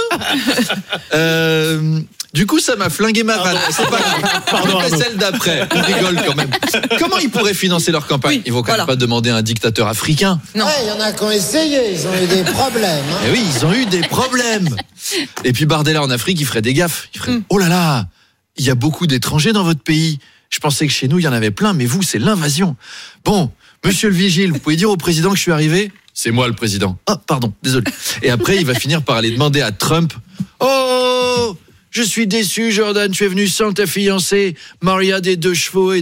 Euh, du coup, ça m'a flingué ma vanne. C'est pas Pardon, je fais celle d'après. On rigole quand même. Comment ils pourraient financer leur campagne? Oui, ils vont quand voilà. même pas demander à un dictateur africain. Non. Il ouais, y en a qui ont essayé. Ils ont eu des problèmes. Hein. Et oui, ils ont eu des problèmes. Et puis Bardella en Afrique, il ferait des gaffes. Il ferait, mm. oh là là, il y a beaucoup d'étrangers dans votre pays. Je pensais que chez nous, il y en avait plein, mais vous, c'est l'invasion. Bon, monsieur le vigile, vous pouvez dire au président que je suis arrivé? C'est moi le président. Ah, oh, pardon, désolé. Et après, il va finir par aller demander à Trump, oh, je suis déçu, Jordan, tu es venu sans ta fiancée, Maria des deux chevaux et